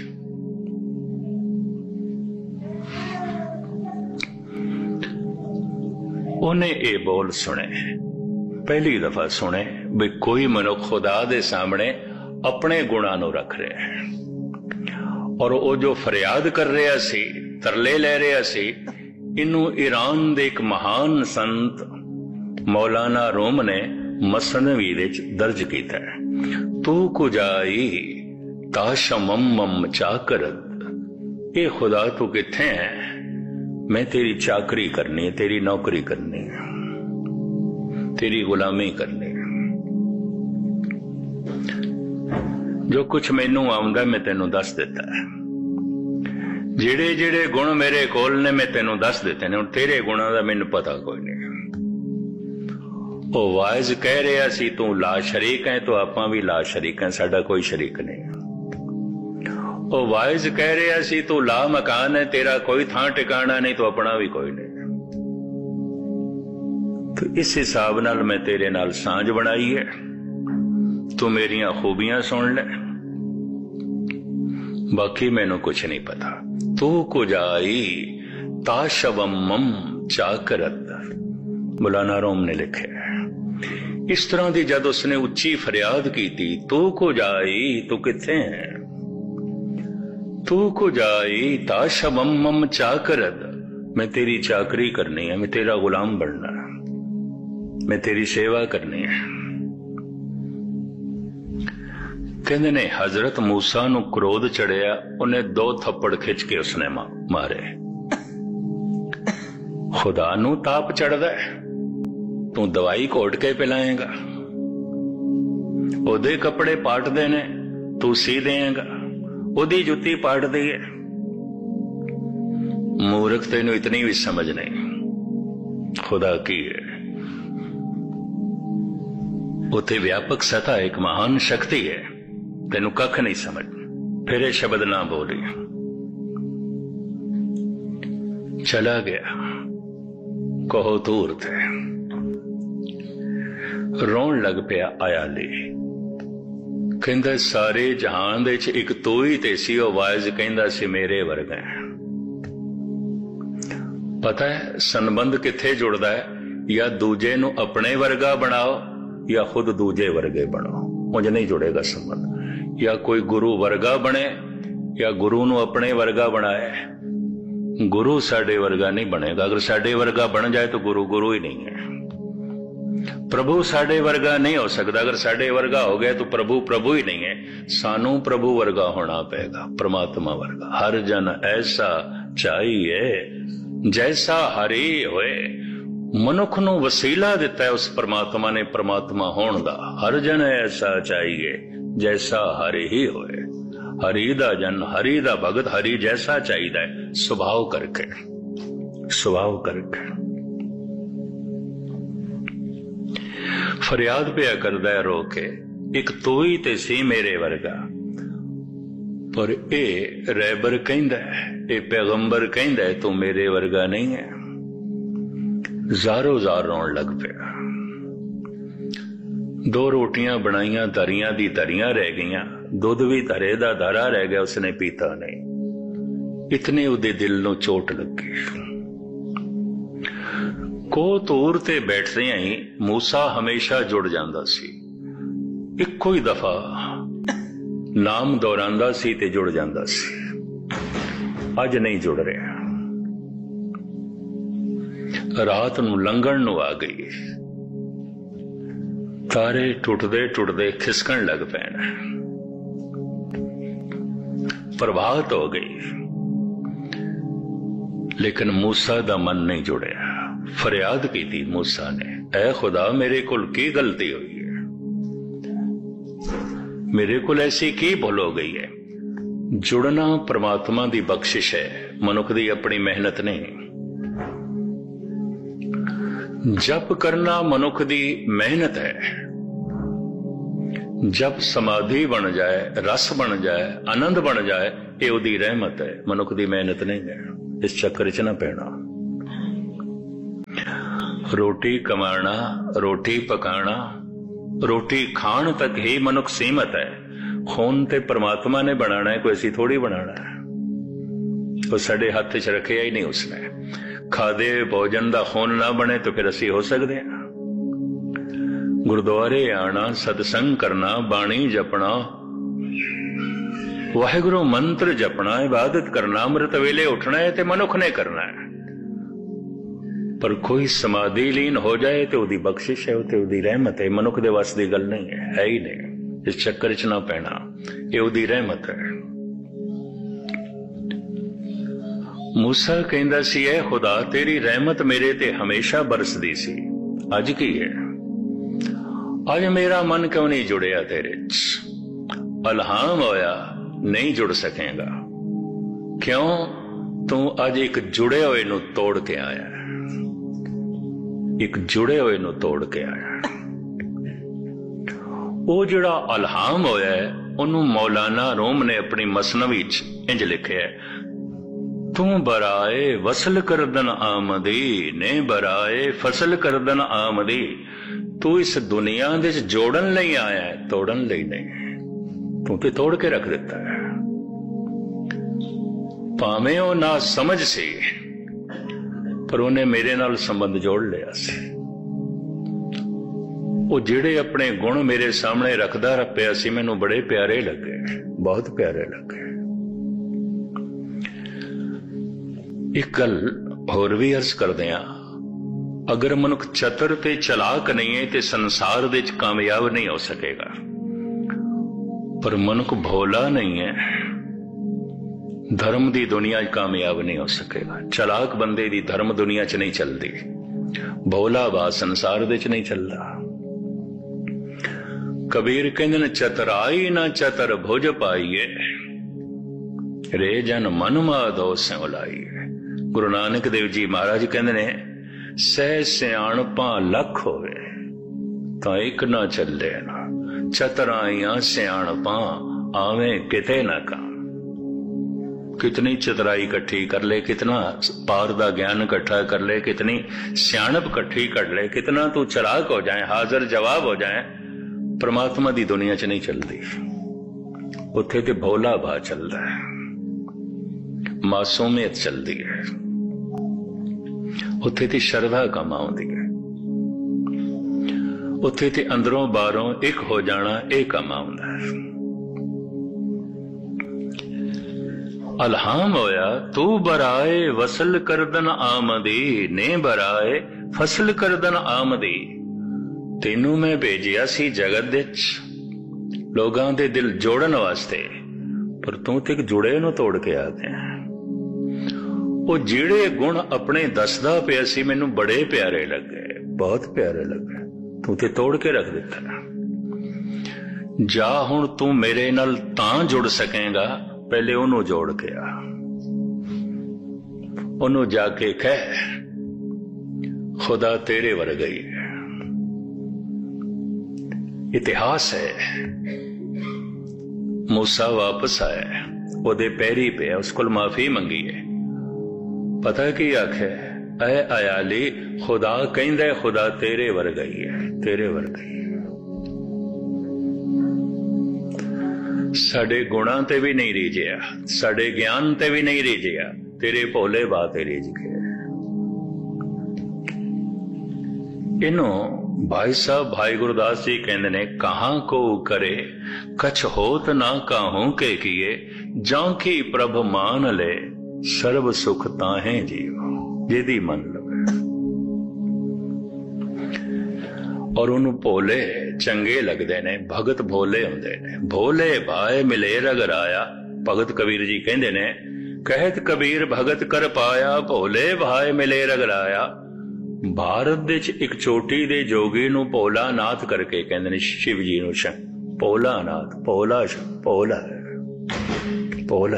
S1: ਉਹਨੇ ਇਹ ਬੋਲ ਸੁਣੇ, ਪਹਿਲੀ ਦਫਾ ਸੁਣੇ ਵੀ ਕੋਈ ਮਨੁੱਖ ਖੁਦਾ ਦੇ ਸਾਹਮਣੇ ਆਪਣੇ ਗੁਣਾਂ ਨੂੰ ਰੱਖ ਰਿਹਾ ਹੈ। ਔਰ ਉਹ ਜੋ ਫਰਿਆਦ ਕਰ ਰਿਹਾ ਸੀ, ਤਰਲੇ ਲੈ ਰਿਹਾ ਸੀ, ਇਹਨੂੰ ਈਰਾਨ ਦੇ ਇੱਕ ਮਹਾਨ ਸੰਤ ਮੌਲਾਨਾ ਰੂਮ ਨੇ ਮਸਨਵੀ ਵਿੱਚ ਦਰਜ ਕੀਤਾ ਹੈ। ਤੂੰ ਕੁਜਾਈ ਤਾਸ਼ਮਮ ਚਾਕਰਤ, ਇਹ ਖੁਦਾ ਤੂੰ ਕਿੱਥੇ ਹੈ? मैं तेरी चाकरी करनी है, तेरी नौकरी करनी है, तेरी गुलामी करनी है। जो कुछ मैनू आउंदा मैं तेनू दस दिता है। जेड़े जेड़े गुण मेरे कोल ने मैं तेनू दस दिते ने। हुण तेरे गुणां दा मैनू पता कोई नहीं। ओ वाइज कह रहा सी तू ला शरीक है, तो आपां भी ला शरीक है, साडा कोई शरीक नहीं। वो वाइज कह रहा सी तू ला मकान है, तेरा कोई थां टिकाना नहीं, तो अपना भी कोई नहीं। तो इस हिसाब नाल मैं तेरे नाल सांझ बनाई है। तू मेरियां खूबियां सुन ले, बाकी मैनू कुछ नहीं पता। तू कुजाई ताशवम चाकरत, मौलाना रूम ने लिखे। इस तरह की जब उसने उच्ची फरियाद की थी, तू कुजाई, तू किथे है? तू कुजाई ताशमम चाकरत, मैं तेरी चाकरी करनी है, मैं तेरा गुलाम बनना है, मैं तेरी सेवा करनी है। कहते ने हजरत मूसा नू क्रोध चढ़िया, उन्हें 2 थप्पड़ खिंच के उसने मारे। खुदा नू ताप चढ़दा है, तू दवाई घोट के पिलाएगा, ओदे कपड़े पाटदे ने, तू सी देगा, ओदी जुत्ती पाट दी है। मूर्ख तेनू इतनी भी समझ नहीं खुदा की है। उते व्यापक सत्ता एक महान शक्ति है, तेनू कख नहीं समझ। फिर ये शब्द ना बोली, चला गया कहो तूर थे। रोन लग पिया आया ले। कहंदा सारे जहान दे च एक तू ही ते सी, ओ वाइज कहंदा सी मेरे वर्गा है। पता है संबंध किथे जुड़दा है? या दूजे नू अपने वर्गा बनाओ या खुद दूजे वर्गे बनो, मुझे नहीं जुड़ेगा संबंध। या कोई गुरु वर्गा बने या गुरु नू अपने वर्गा बनाए, गुरु साडे वर्गा नहीं बनेगा। अगर साडे वर्गा बन जाए तो गुरु गुरु ही नहीं है। प्रभु साडे वर्गा नहीं हो सकता, अगर साडे वर्गा हो गया तो प्रभु प्रभु ही नहीं है। सानू प्रभु वर्गा होना पड़ेगा, परमात्मा वर्गा। हर जन ऐसा चाहिए जैसा हरि होए। मनुख नू वसीला दिता है उस परमात्मा ने परमात्मा होने दा। हर जन ऐसा चाहिए जैसा हरि ही होए। हरि दा जन, हरि दा भगत, हरि जैसा चाहिए सुभाव करके, सुभाव करके। फरियाद पिया करदा है रो के, एक तू ही ते सी मेरे वर्गा। पर ए रैबर कहंदा है, ए पैगंबर कहंदा है तू मेरे वर्गा नहीं है। ज़ारो ज़ार रोन लग पिया। 2 रोटियां बनाइयां, दरियां दी दरियां रह गईयां, दुध भी धरे दा धरा रह गया, उसने पीता नहीं। इतने उदे दिल नू चोट लगी। को तूर ते बैठदे ही मूसा हमेशा जुड़ जांदा सी। इक्को ही दफा नाम दोहरांदा सी ते जुड़ जांदा सी। अज नहीं जुड़ रहा। रात नू लंघण नू आ गई, तारे टुटदे टुटदे खिसकण लग पैण। प्रभात हो गई, लेकिन मूसा दा मन नहीं जुड़िया। फरियाद की थी मूसा ने, ऐ खुदा मेरे कोल की गलती हुई है, मेरे कोल ऐसी की भूल हो गई है। जुड़ना परमात्मा दी बख्शिश है, मनुख दी अपनी मेहनत नहीं। जप करना मनुख दी मेहनत है, जब समाधि बन जाए, रस बन जाए, आनंद बन जाए, ये उहदी रहमत है, मनुख दी मेहनत नहीं है। इस चक्कर च ना पैना। रोटी कमाना, रोटी पकाना, रोटी खाण तक ही मनुख सीमित है। खून ते परमात्मा ने बनाना है, कोई असी थोड़ी बनाना है। वो साडे हथ च रखिया ही नहीं उसने। खादे भोजन दा खून ना बने तो फिर असी हो सकते हैं? गुरुद्वारे आना, सत्संग करना, बाणी जपना, वाहिगुरु मंत्र जपना, इबादत करना, अमृत वेले उठना है तो मनुख ने करना है। पर कोई समाधि लीन हो जाए तो उहदी बख्शिश है, तो उहदी रहमत है। मनुख दे वस दी गल नहीं है ही नहीं। इस चक्कर च ना पैना, ये उहदी रहमत है। मूसा कहंदा सी, ऐ खुदा तेरी रहमत मेरे ते हमेशा बरसदी सी, अज की है? अज मेरा मन क्यों नहीं जुड़िया तेरे च? अलहाम होया, नहीं जुड़ सकेगा। क्यों? तू अज एक जुड़े हुए नू तोड़ के आया, एक जुड़े हुए नू तोड़ के आया। वो जिहड़ा अलहाम होया है, उन्होंने मौलाना रूम ने अपनी मसनवी च इंज लिखिया है, तू बराए वसल करदन आमदी ने बराए फसल करदन आमदी। तू इस दुनिया दे जोड़न लई आया है, तोड़न लई नहीं। तू ते तोड़ के रख दिता है। भावें ओ ना समझ सी, पर उन्हें मेरे नाल संबंध जोड़ लिया सी। वो जिहड़े अपने गुण मेरे सामने रखदा पिया सी, मैनू बड़े प्यारे लगे, बहुत प्यारे लगे। एक गल होर भी अर्ज करदे आ, अगर मनुख चतुर ते चलाक नहीं है तो संसार दे कामयाब नहीं हो सकेगा। पर मनुख भोला नहीं है, धर्म दी दुनिया कामयाब नहीं हो सकेगा। चलाक बंदे दी धर्म दुनिया च नहीं चलती, भोला बा संसार दे च नहीं चलता। कबीर कहंदे ने, चतुराई ना चतर भुज पाईए, रे जन मन माधो स्यों लाईए। गुरु नानक देव जी महाराज कहंदे ने, सह सियाणपा लख होवे तां एक ना चले ना, चतराइयां सियाणपा आवे किते ना काम। कितनी चतराई इकट्ठी कर ले, कितना पार दा ज्ञान इकट्ठा कर ले, कितनी सियाणप इकट्ठी कर ले, कितना तू चलाक हो जाए, हाजिर जवाब हो जाए, परमात्मा दी दुनिया च नहीं चलती। उत्थे ते भोला भा चलता है, मासूमियत चलती है, उत्थे ते शरधा कम आउंदी है, उत्थे ते अंदरों बाहरों एक हो जाना एक कम आउंदा है। अलहाम होया, तू बराए वसल करदन आमदी ने बराए फसल करदन आमदी। तेनू मैं भेजिया सी जगत दे लोगां दे दिल जोड़न वास्ते, पर तू ते एक जुड़े नू तोड़ के आ गया। वो जिहड़े गुण अपने दसदा पिया सी, मैनू बड़े प्यारे लगे, बहुत प्यारे लगे, तू ते तोड़ के रख दिता। जा हुण तू मेरे नाल तां जुड़ सकेगा, पहले ओनू जोड़ के आ। ओनू जाके कह, खुदा तेरे वर्गई है। इतिहास है, मूसा वापस आया, ओदे पैरी पे उसको माफी मंगी है। पता की आखे, ऐ अयाली खुदा कहंदा खुदा तेरे वर्गई है, तेरे वर्गई है। साडे गुणां ते भी नहीं रीझिया, साडे ज्ञान ते भी नहीं रीझिया, तेरे भोले बा ते रीझ गया। इनो भाई साहब भाई गुरदास जी कहंदे ने, कहां को करे कछ होत ना काहू के किए, जांकी प्रभ मान ले सर्व सुख ताहे जीव, जिदी मन लगे। और उन्होंने भोले चंगे लगते ने, भगत भोले होंदे ने। भोले भाए मिले रगराया, भगत कबीर जी कहंदे ने, कहत कबीर भगत कर पाया, भोले भाए मिले रगराया। भारत दे एक चोटी दे जोगी नू भोला नाथ करके कहंदे ने, शिव जी नू भोला नाथ, भोला भोला भोला।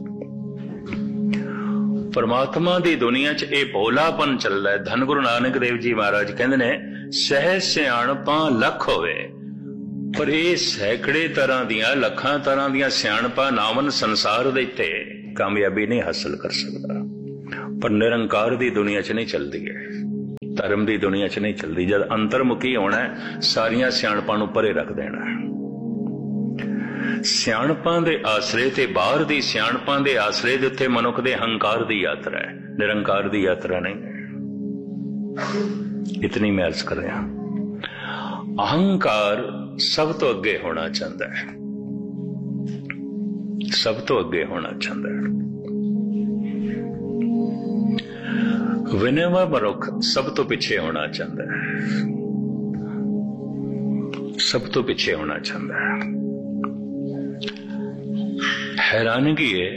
S1: परमात्मा दी दुनिया च ये भोलापन चल रहा है। धन गुरु नानक देव जी महाराज कहंदे ने, सह सियाणपा लख होवे पर ये सैकड़े तरह दियां लखां तरह दियां सियाणपां नावन संसार दे ते कामयाबी नहीं हासिल कर सकता, पर निरंकार दी दुनिया च नहीं चलती है, धर्म दी दुनिया च नहीं चलती। जब अंतर्मुखी होना है सारियां सियाणपां नूं परे रख देना है। सियाणपां दे आसरे ते बाहर दी सियाणपां दे आसरे दे उत्ते मनुख दे हंकार दी यात्रा है, निरंकार दी यात्रा नहीं है। इतनी मैं अर्ज कर रहा। अहंकार सब तो अगे होना चाहता है, सब तो अगे होना चाहता है। विनम्र मनुख सब तो पीछे होना चाहता है, सब तो पीछे होना चाहता है। हैरानगी है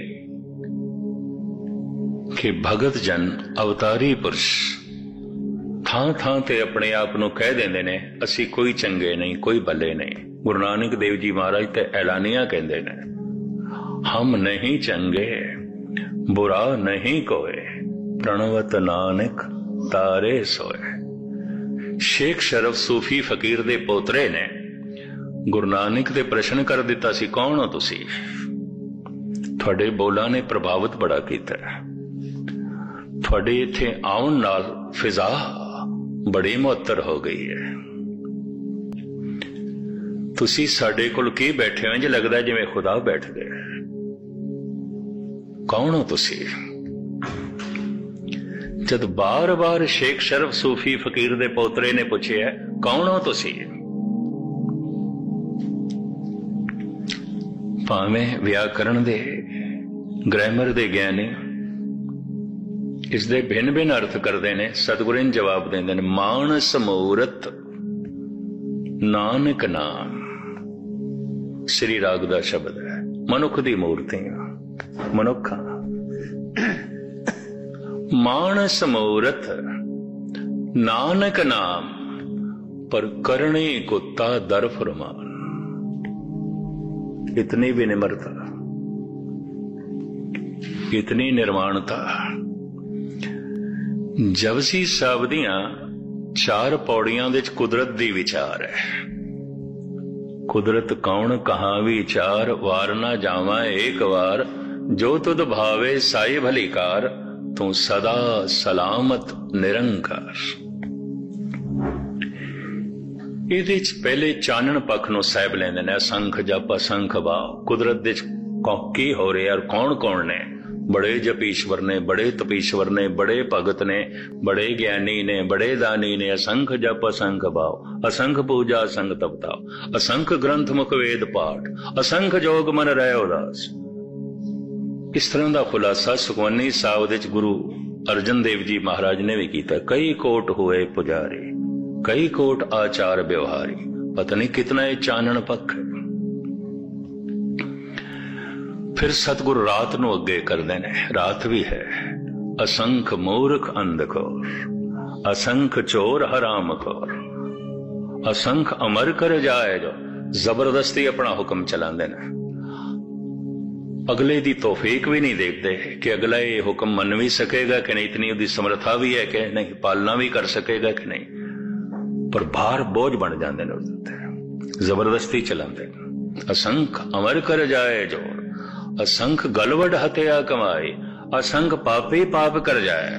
S1: कि भगत जन अवतारी पुरुष थां थां ते अपने आप नूं कह देंदे ने असी कोई चंगे नहीं, कोई भले नहीं। गुरु नानक देव जी महाराज ते ऐलानिया कहंदे ने हम नहीं चंगे बुरा नहीं कोय, प्रणवत नानक तारे सोए। शेख शरफ सूफी फकीर दे पोतरे ने गुरु नानक दे प्रश्न कर दिता सी कौन हो तुसी? तुहाडे बोलां ने प्रभावित बड़ा कीता है, तुहाडे इत्थे आउण नाल फिजा बड़ी मुअत्तर हो गई है। तुसी साडे कोल की बैठे हो, इंज लगदा जिवें खुदा बैठ गए। कौन हो तुसी? जद बार बार शेख शरफ सूफी फकीर दे पोतरे ने पूछे है कौन हो तुसी, भावें व्याकरण दे ग्रामर दे ज्ञानी इसदे भिन्न भिन्न अर्थ करते ने, सतगुरु ने जवाब देंदे ने मानस मूरत नानक नाम। श्री राग दा शब्द है, मनुख दी मूर्तियां मनुखा। मानस मूरत नानक नाम पर करणी कुत्ता दर फरमान। इतनी विनिम्रता, इतनी निर्माणता। जपजी साहब दियां 4 पौड़ियां दे कुदरत दी विचार है। कुदरत कौन कहां विचार, वार ना जावा एक वार, जो तुद भावे साई भलीकार, तू सदा सलामत निरंकार। इहदे च पहले चानण पक्ष नूं साहिब लैंदे ने, असंख जप असंख भाव। कुदरत दे की हो रहा और कौन कौन ने? बड़े जपीश्वर ने, बड़े तपीश्वर ने, बड़े भगत ने, बड़े ज्ञानी ने, बड़े दानी ने। असंख जप असंख भाव, असंख पूजा असंख तपताव, असंख ग्रंथ मुख वेद पाठ, असंख जोग मन रहे उदास। इस तरह का खुलासा सुखमनी साहब दे गुरु अर्जन देव जी महाराज ने भी किया। कई कोट हुए पुजारी, कई कोट आचार व्यवहारी। पता नहीं कितना ये चानण पक्ष है। फिर सतगुरु रात नूं अगे करदे ने, रात भी है। असंख मूर्ख अंधखोर, असंख चोर हराम खोर, असंख अमर कर जाए जो जबरदस्ती अपना हुक्म चलांदे ने। अगले दी तौफीक भी नहीं देखते कि अगला ये हुक्म मन भी सकेगा कि नहीं, इतनी उसकी समर्था भी है कि नहीं, पालना भी कर सकेगा कि नहीं, पर भार बोझ बन जाते हैं, उसते जबरदस्ती चलाते। असंख अमर कर जाए जोर, असंख गलवड हत्या कमाई, असंख पापी पाप कर जाए।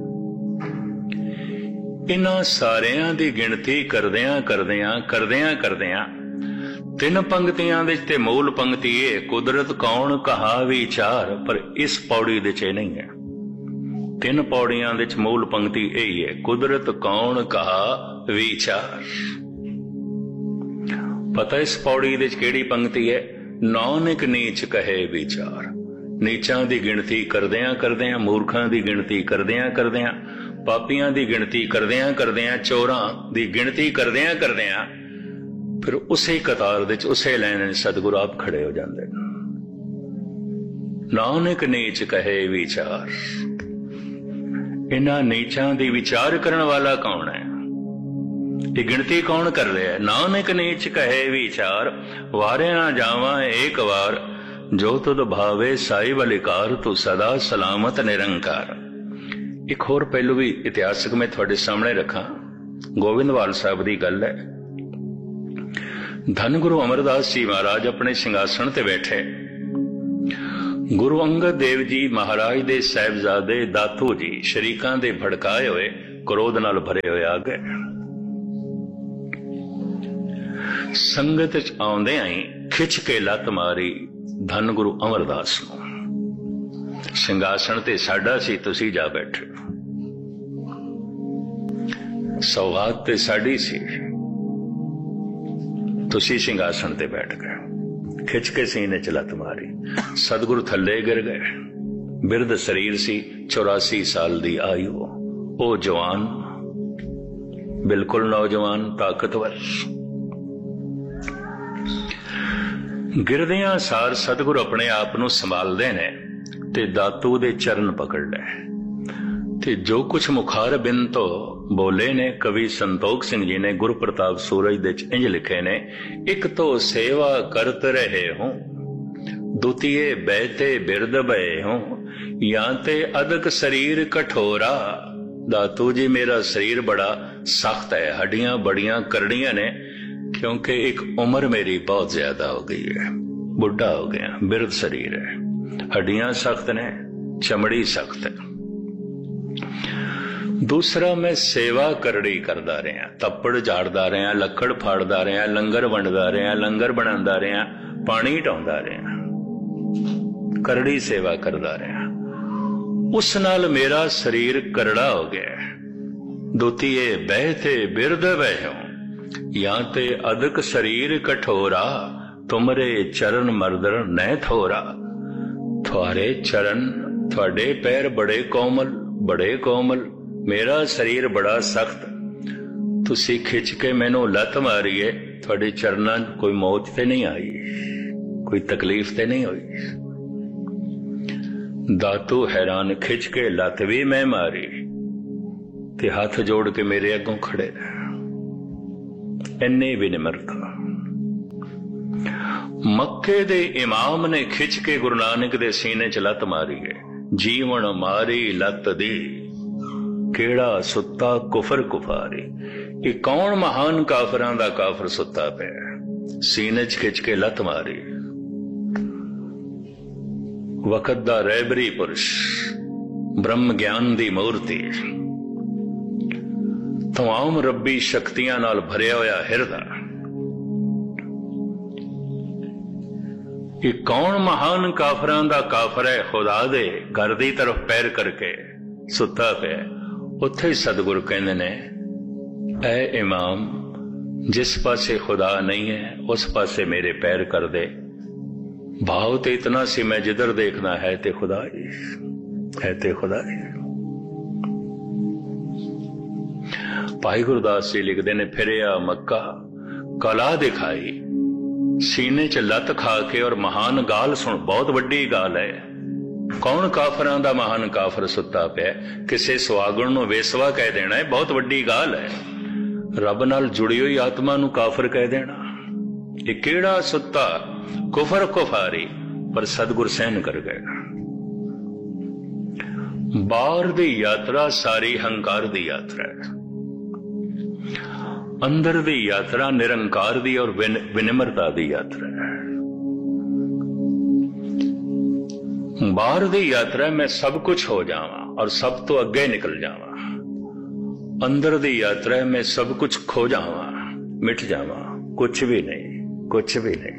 S1: इन्हां सारियां दी गिणती करदियां करदियां करदियां करदियां 3 पंक्तियां दे ते मूल पंक्ति है कुदरत कौन कहा विचार, पर इस पौड़ी दे च नहीं है। 3 पौड़ियां दे च मूल पंक्ति यही है, कुदरत कौन कहा विचार। पता इस पौड़ी दे च केड़ी पंक्ति है? नानक नीच कहे विचार। नीचां दी गिणती करदियां करदियां, मूर्खां दी गिणती करदियां करदियां, पापियां दी गिणती करदियां करदियां, चोरां दी गिणती करदियां करदियां, फिर उसे कतार दे उसे लाइन सतगुरु आप खड़े हो जाते। नानक नीच कहे विचार। इन्हां नीचां दी विचार करने वाला कौन है? ये गिणती कौन कर रहा है? नानक नीच कहे विचार, वारे ना जावा एक वार, जो तुद भावे साई बलिकार, तू सदा सलामत निरंकार। एक होर पहलू भी इतिहासक मैं थोड़े सामने रखा। गोविंदवाल साहब की गल है। धन गुरु अमरदास जी महाराज अपने सिंघासन ते बैठे। गुरु अंगद देव जी महाराज दे साहिबजादे दातू जी शरीकां दे भड़काए हुए क्रोध नाल भरे हुए आ गए। संगत च आउंदे आई खिच के लत मारी धन गुरु अमरदास नूं। सिंघासन ते साडा सी, तुसी जा बैठे। सौगात ते साडी सी, तुसी सिंघासन ते बैठ गए। खिच के सीने च लत मारी, सतगुरु थल्ले गिर गए। बिरध शरीर सी, 84 साल दी आयु। ओ जवान, बिल्कुल नौजवान, ताकतवर। गिरदियां सार सतगुरु अपने आप नूं संभालदे ने ते दातू दे चरण पकड़ ले ते जो कुछ मुखार बिन तो बोले ने कवि संतोख सिंह जी ने गुरु प्रताप सूरज दे इंज लिखे ने। एक तो सेवा करत रहे हूं, दुतिये बैते बिरद बहे हूं, या ते अदक शरीर कठोरा। दातू जी मेरा शरीर बड़ा सख्त है, हड्डियां बड़ियां करड़ियां ने, क्योंकि एक उम्र मेरी बहुत ज्यादा हो गई है, बुढ़ा हो गया, बिरद शरीर है, हड्डियां सख्त ने, चमड़ी सख्त है। दूसरा मैं सेवा करड़ी करदा रहा, तप्पड़ झाड़दा रहा, लक्कड़ फाड़दा रहा, लंगर वंडदा रहा, लंगर बनांदा रहा, पानी ढाउंदा रहा, करड़ी सेवा करदा रहा। उस नाल मेरा शरीर करड़ा हो गया। दुतिये बहते बिरद बहूं, या ते अदक शरीर कठोरा, तुमरे चरण मर्दर न थोरा। थोड़े चरण, थोड़े पैर बड़े कोमल, बड़े कोमल, मेरा शरीर बड़ा सख्त। तुसी खिच के मैनू लत मारी है, थोड़े चरना कोई मौत ते नहीं आई, कोई तकलीफ ते नहीं हुई। दातू हैरान, खिच के लत भी मैं मारी ते हाथ जोड़ के मेरे अगों खड़े रहे। इन्नी विनम्रता। मक्के दे इमाम ने खिच के गुरु नानक दे सीने च लत मारी है। जीवन मारी लत दी, केड़ा सुत्ता कुफर कुफारी। ये कौन महान काफरां दा काफर सुत्ता पे, सीने च खिच के लत मारी। वक़्त दा रहबरी पुरुष, ब्रह्म ज्ञान दी मूर्ति, तमाम रब्बी शक्तियां नाल भरिया होया हिरदा। ये कौन महान काफरां दा काफर है, खुदा दे घर दी तरफ पैर करके सुता पे। उत्थे सतगुरु कहंदे ने, ऐ इमाम, जिस पासे खुदा नहीं है उस पासे मेरे पैर कर दे। भाव तो इतना सी, मैं जिधर देखना है ते खुदा ही है, ते खुदा ही। भाई गुरदास जी लिखते ने, फिरिया मक्का कला दिखाई, सीने च लत खा के और महान गाल सुन। बहुत वड्डी गाल है। कौन काफरां दा महान काफर सुता पे, किसे सुहागण नूं वेसवा कह देना है, बहुत वड्डी गाल है। रब नाल जुड़ी हुई आत्मा नूं काफर कह देना, ये केड़ा सुता कुफर कुफारी। पर सतगुर सहन कर गए। बाहर दी यात्रा सारी हंकार दी यात्रा है, अंदर दी यात्रा निरंकार दी और विनम्रता दी यात्रा है। बाहर दी यात्रा मैं सब कुछ हो जावा और सब तो अगे निकल जावा। अंदर दी यात्रा में सब कुछ खो जावा, मिट जावा, कुछ भी नहीं, कुछ भी नहीं।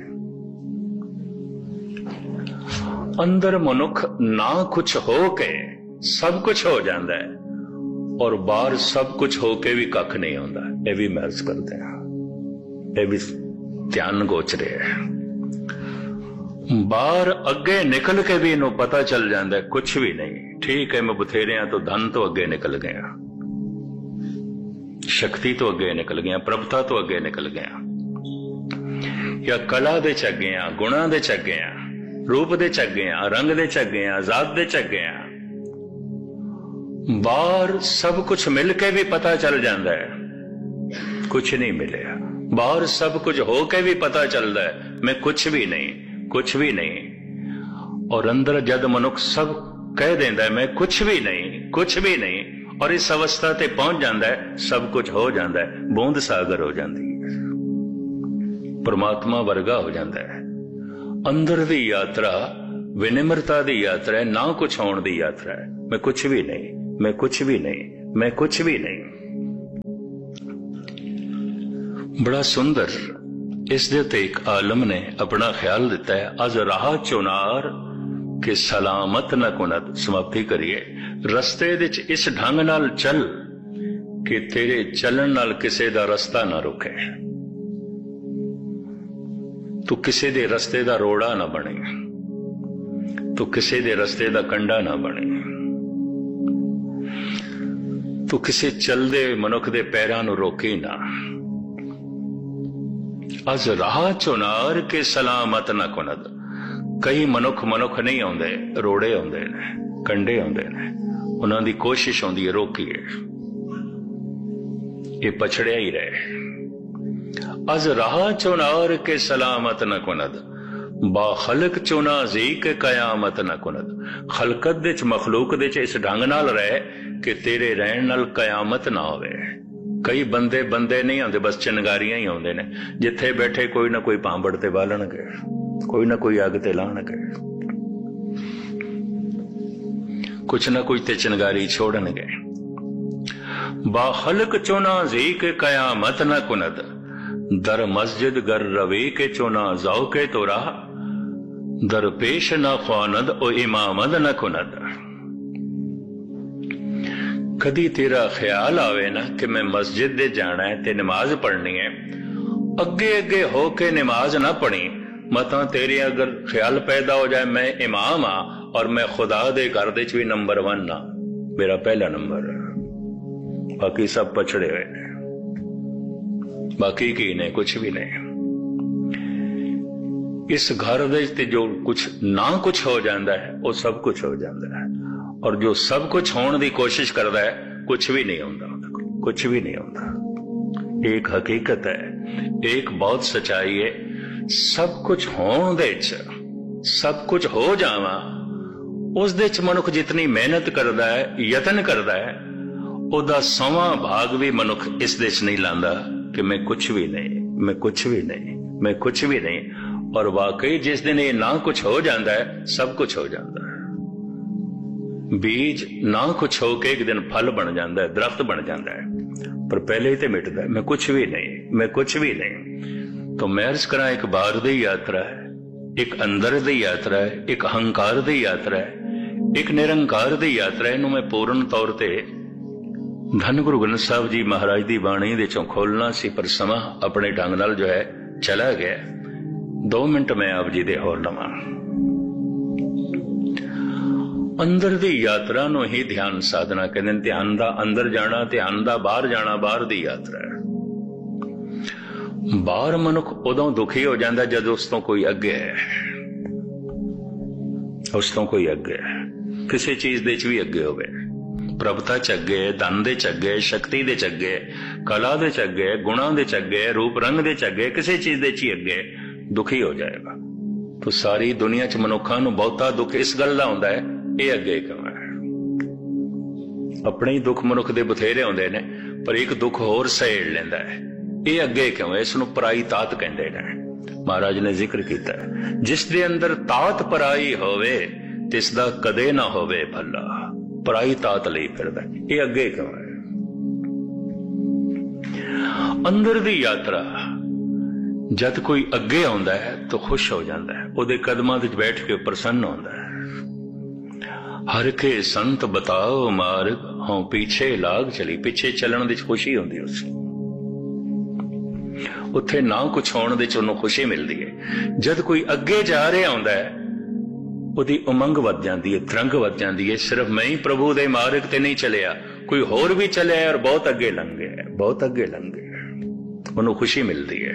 S1: अंदर मनुख ना कुछ हो के सब कुछ हो जाता है, और बाहर सब कुछ हो के भी कख नहीं होता। यह भी महसूस करते हैं, यह भी ध्यान गोचरे है। बाहर अगे निकल के भी इन्हों पता चल जाता है कुछ भी नहीं। ठीक है, मैं बथेरिया तो धन तो अगे निकल गया, शक्ति तो अगे निकल गया, प्रभुता तो अगे निकल गया, या कला दे चग गया, गुणा दे चग गया, रूप दे चग गया, रंग दे चग गया, जात दे चग गया। बाहर सब कुछ मिल के भी पता चल जाता है कुछ नहीं मिले। बाहर सब कुछ हो के भी पता चलता है मैं कुछ भी नहीं, कुछ भी नहीं। और अंदर जद मनुख सब कह देता है मैं कुछ भी नहीं, कुछ भी नहीं, और इस अवस्था ते पहुंच जाता है सब कुछ हो जाता है, बूंद सागर हो जाती है। परमात्मा वर्गा हो जाता है। अंदर दी यात्रा विनिम्रता दी यात्रा है, ना कुछ होने दी यात्रा है। मैं कुछ भी नहीं, मैं कुछ भी नहीं, मैं कुछ भी नहीं। बड़ा सुंदर इस दे उत्ते एक आलम ने अपना ख्याल दिता है। अज राह चुनार के सलामत न कुनत। समाप्ति करिए। रस्ते दे इस ढंग नाल चल कि तेरे चलन नाल किसे दा रस्ता ना रुके, तू किसे दे रस्ते दा रोड़ा ना बने, तू किसे दे रस्ते दा कंडा ना बने, तू किसे चलदे मनुख दे पैरां नूं रोके ना। अज राह चुनार के सलामत न कुनद। कई मनुख नहीं आउंदे, रोड़े आउंदे ने, कंडे आउंदे ने, उन्हां दी कोशिश होंदी है रोकीए, ये पछड़िया ही रहे। अज राह चुनार के सलामत न कुनद, बाखलक चुना जी के कयामत न कुनद। खलकत दे च मखलूक दे च इस ढंग नाल रहे कि तेरे रहन नाल कयामत ना होवे। कई बंदे नहीं आते, बस चिंगारियां ही आते ने। जिथे बैठे कोई ना कोई पांबड़ ते बालणगे, कोई ना कोई अग ते लाणगे, कुछ ना कुछ ते चिंगारी छोड़नगे। बाखलक चुना जी के कयामत न कुनद, दर मस्जिद गर रवे के चुना जाओ के तोरा, दर पेश न ख्वानद ओ इमामद न कुनद। कदी तेरा ख्याल आवे ना कि मैं मस्जिद दे जाना है ते नमाज पढ़नी है, अगे अगे हो के नमाज ना पढ़ी, मतां तेरे अगर ख्याल पैदा हो जाए मैं इमाम हाँ और मैं खुदा दे घर दे भी नंबर 1 ना, मेरा पहला नंबर, बाकी सब पछड़े हुए ने, बाकी की नहीं, कुछ भी नहीं। इस घर दे जो कुछ ना कुछ हो जाता है वो सब कुछ हो जाता है, और जो सब कुछ होने की कोशिश करता है कुछ भी नहीं होता, कुछ भी नहीं होता। एक हकीकत है, एक बहुत सच्चाई है। सब कुछ होने दे च, सब कुछ हो जावा उस दे च मनुख जितनी मेहनत करता है, यतन करता है, उदा 100वां भाग भी मनुख इस दे च नहीं लांदा कि मैं कुछ भी नहीं, मैं कुछ भी नहीं, मैं कुछ भी नहीं। और वाकई जिस दिन ये ना कुछ हो जाता है सब कुछ हो जाता है। बीज ना कुछ होके एक दिन फल बन जाता है, दरख्त बन जाता है, पर पहले ही तो मिटता है मैं कुछ भी नहीं, मैं कुछ भी नहीं। तो मैं अर्ज करा, एक बाहर दी यात्रा है, एक अंदर दी यात्रा है, एक अहंकार दी यात्रा है, एक निरंकार दी यात्रा है। इनू मैं पूर्ण तौर ते धन गुरु ग्रंथ साहब जी महाराज दी बाणी दे चों खोलना सी, पर समा अपने ढंग नाल जो है चला गया। 2 मिनट मैं आप जी दे होर लवां। अंदर दी यात्रा नूं ही ध्यान साधना कहंदे ने। ध्यान दा अंदर जाना, ध्यान दा बाहर जाना, बाहर दी यात्रा है। बाहर मनुख उदों दुखी हो जाता जब उस तो कोई अगे है, उस तो कोई अगे है, किसी चीज दे च भी अगे होवे, प्रभुता च अगे, धन दे च अगे, शक्ति दे च अगे, कला दे च अगे, गुणा दे च अगे, रूप रंग दे च अगे, किसी चीज दे च अगे दुखी हो जाएगा। तो सारी दुनिया च मनुखा नूं बहुता दुख इस गल दा हुंदा है, ये अगे क्यों है। अपने ही दुख मनुख दे बथेरे होंदे ने, पर एक दुख होर सहेड़ लेंदा है, ये अगे क्यों है। इसनूं पराई तात कहंदे ने। महाराज ने जिक्र किया, जिस दे अंदर तात पराई होवे तिसदा कदे ना होवे भला। पराई तात लई फिरदा, ये अगे क्यों है। अंदर दी यात्रा जद कोई अगे आउंदा है तो खुश हो जाता है, उहदे कदमां विच बैठ के प्रसन्न होंदा है। हर के संत बताओ मार्ग, हों पीछे लाग चली। पीछे चलण दी खुशी होंदी है उस उत्थे ना कुछ होने दे चों खुशी मिलती है। जद कोई अगे जा रहा होंदा है उहदी उमंग वध जाती है, तरंग वध जाती है। सिर्फ मैं ही प्रभु दे मार्ग ते नहीं चलिया, कोई होर भी चलिया और बहुत अगे लंघ गया, बहुत अगे लंघ गया, उन्होंने खुशी मिलती है।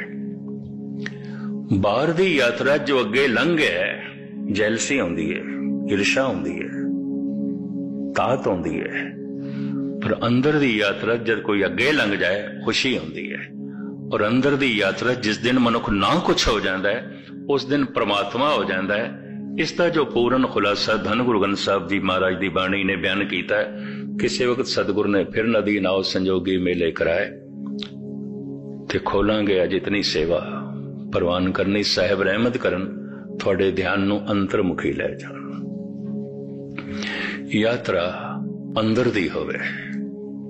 S1: बाहर दी यात्रा जो अगे लंघ है जैलसी आउंदी है, ईर्षा आउंदी है, तात आउंदी है। पर अंदर दी यात्रा जब कोई अगे लंघ जाए खुशी आउंदी है। और अंदर दी यात्रा जिस दिन मनुख ना कुछ हो जाता है उस दिन परमात्मा हो जाता है। इसका जो पूर्ण खुलासा धन गुरु ग्रंथ साहब जी महाराज की बाणी ने बयान किया है। किसी वक्त सतगुरु ने फिर नदी नाव संजोगी मेले कराए ते खोलांगे अज इतनी सेवा, ਪ੍ਰਵਾਨ ਕਰਨੀ। ਸਾਹਿਬ ਰਹਿਮਤ ਕਰਨ, ਤੁਹਾਡੇ ਧਿਆਨ ਨੂੰ ਅੰਤਰਮੁਖੀ ਲੈ ਜਾਣ। ਯਾਤਰਾ ਅੰਦਰ ਦੀ ਹੋਵੇ।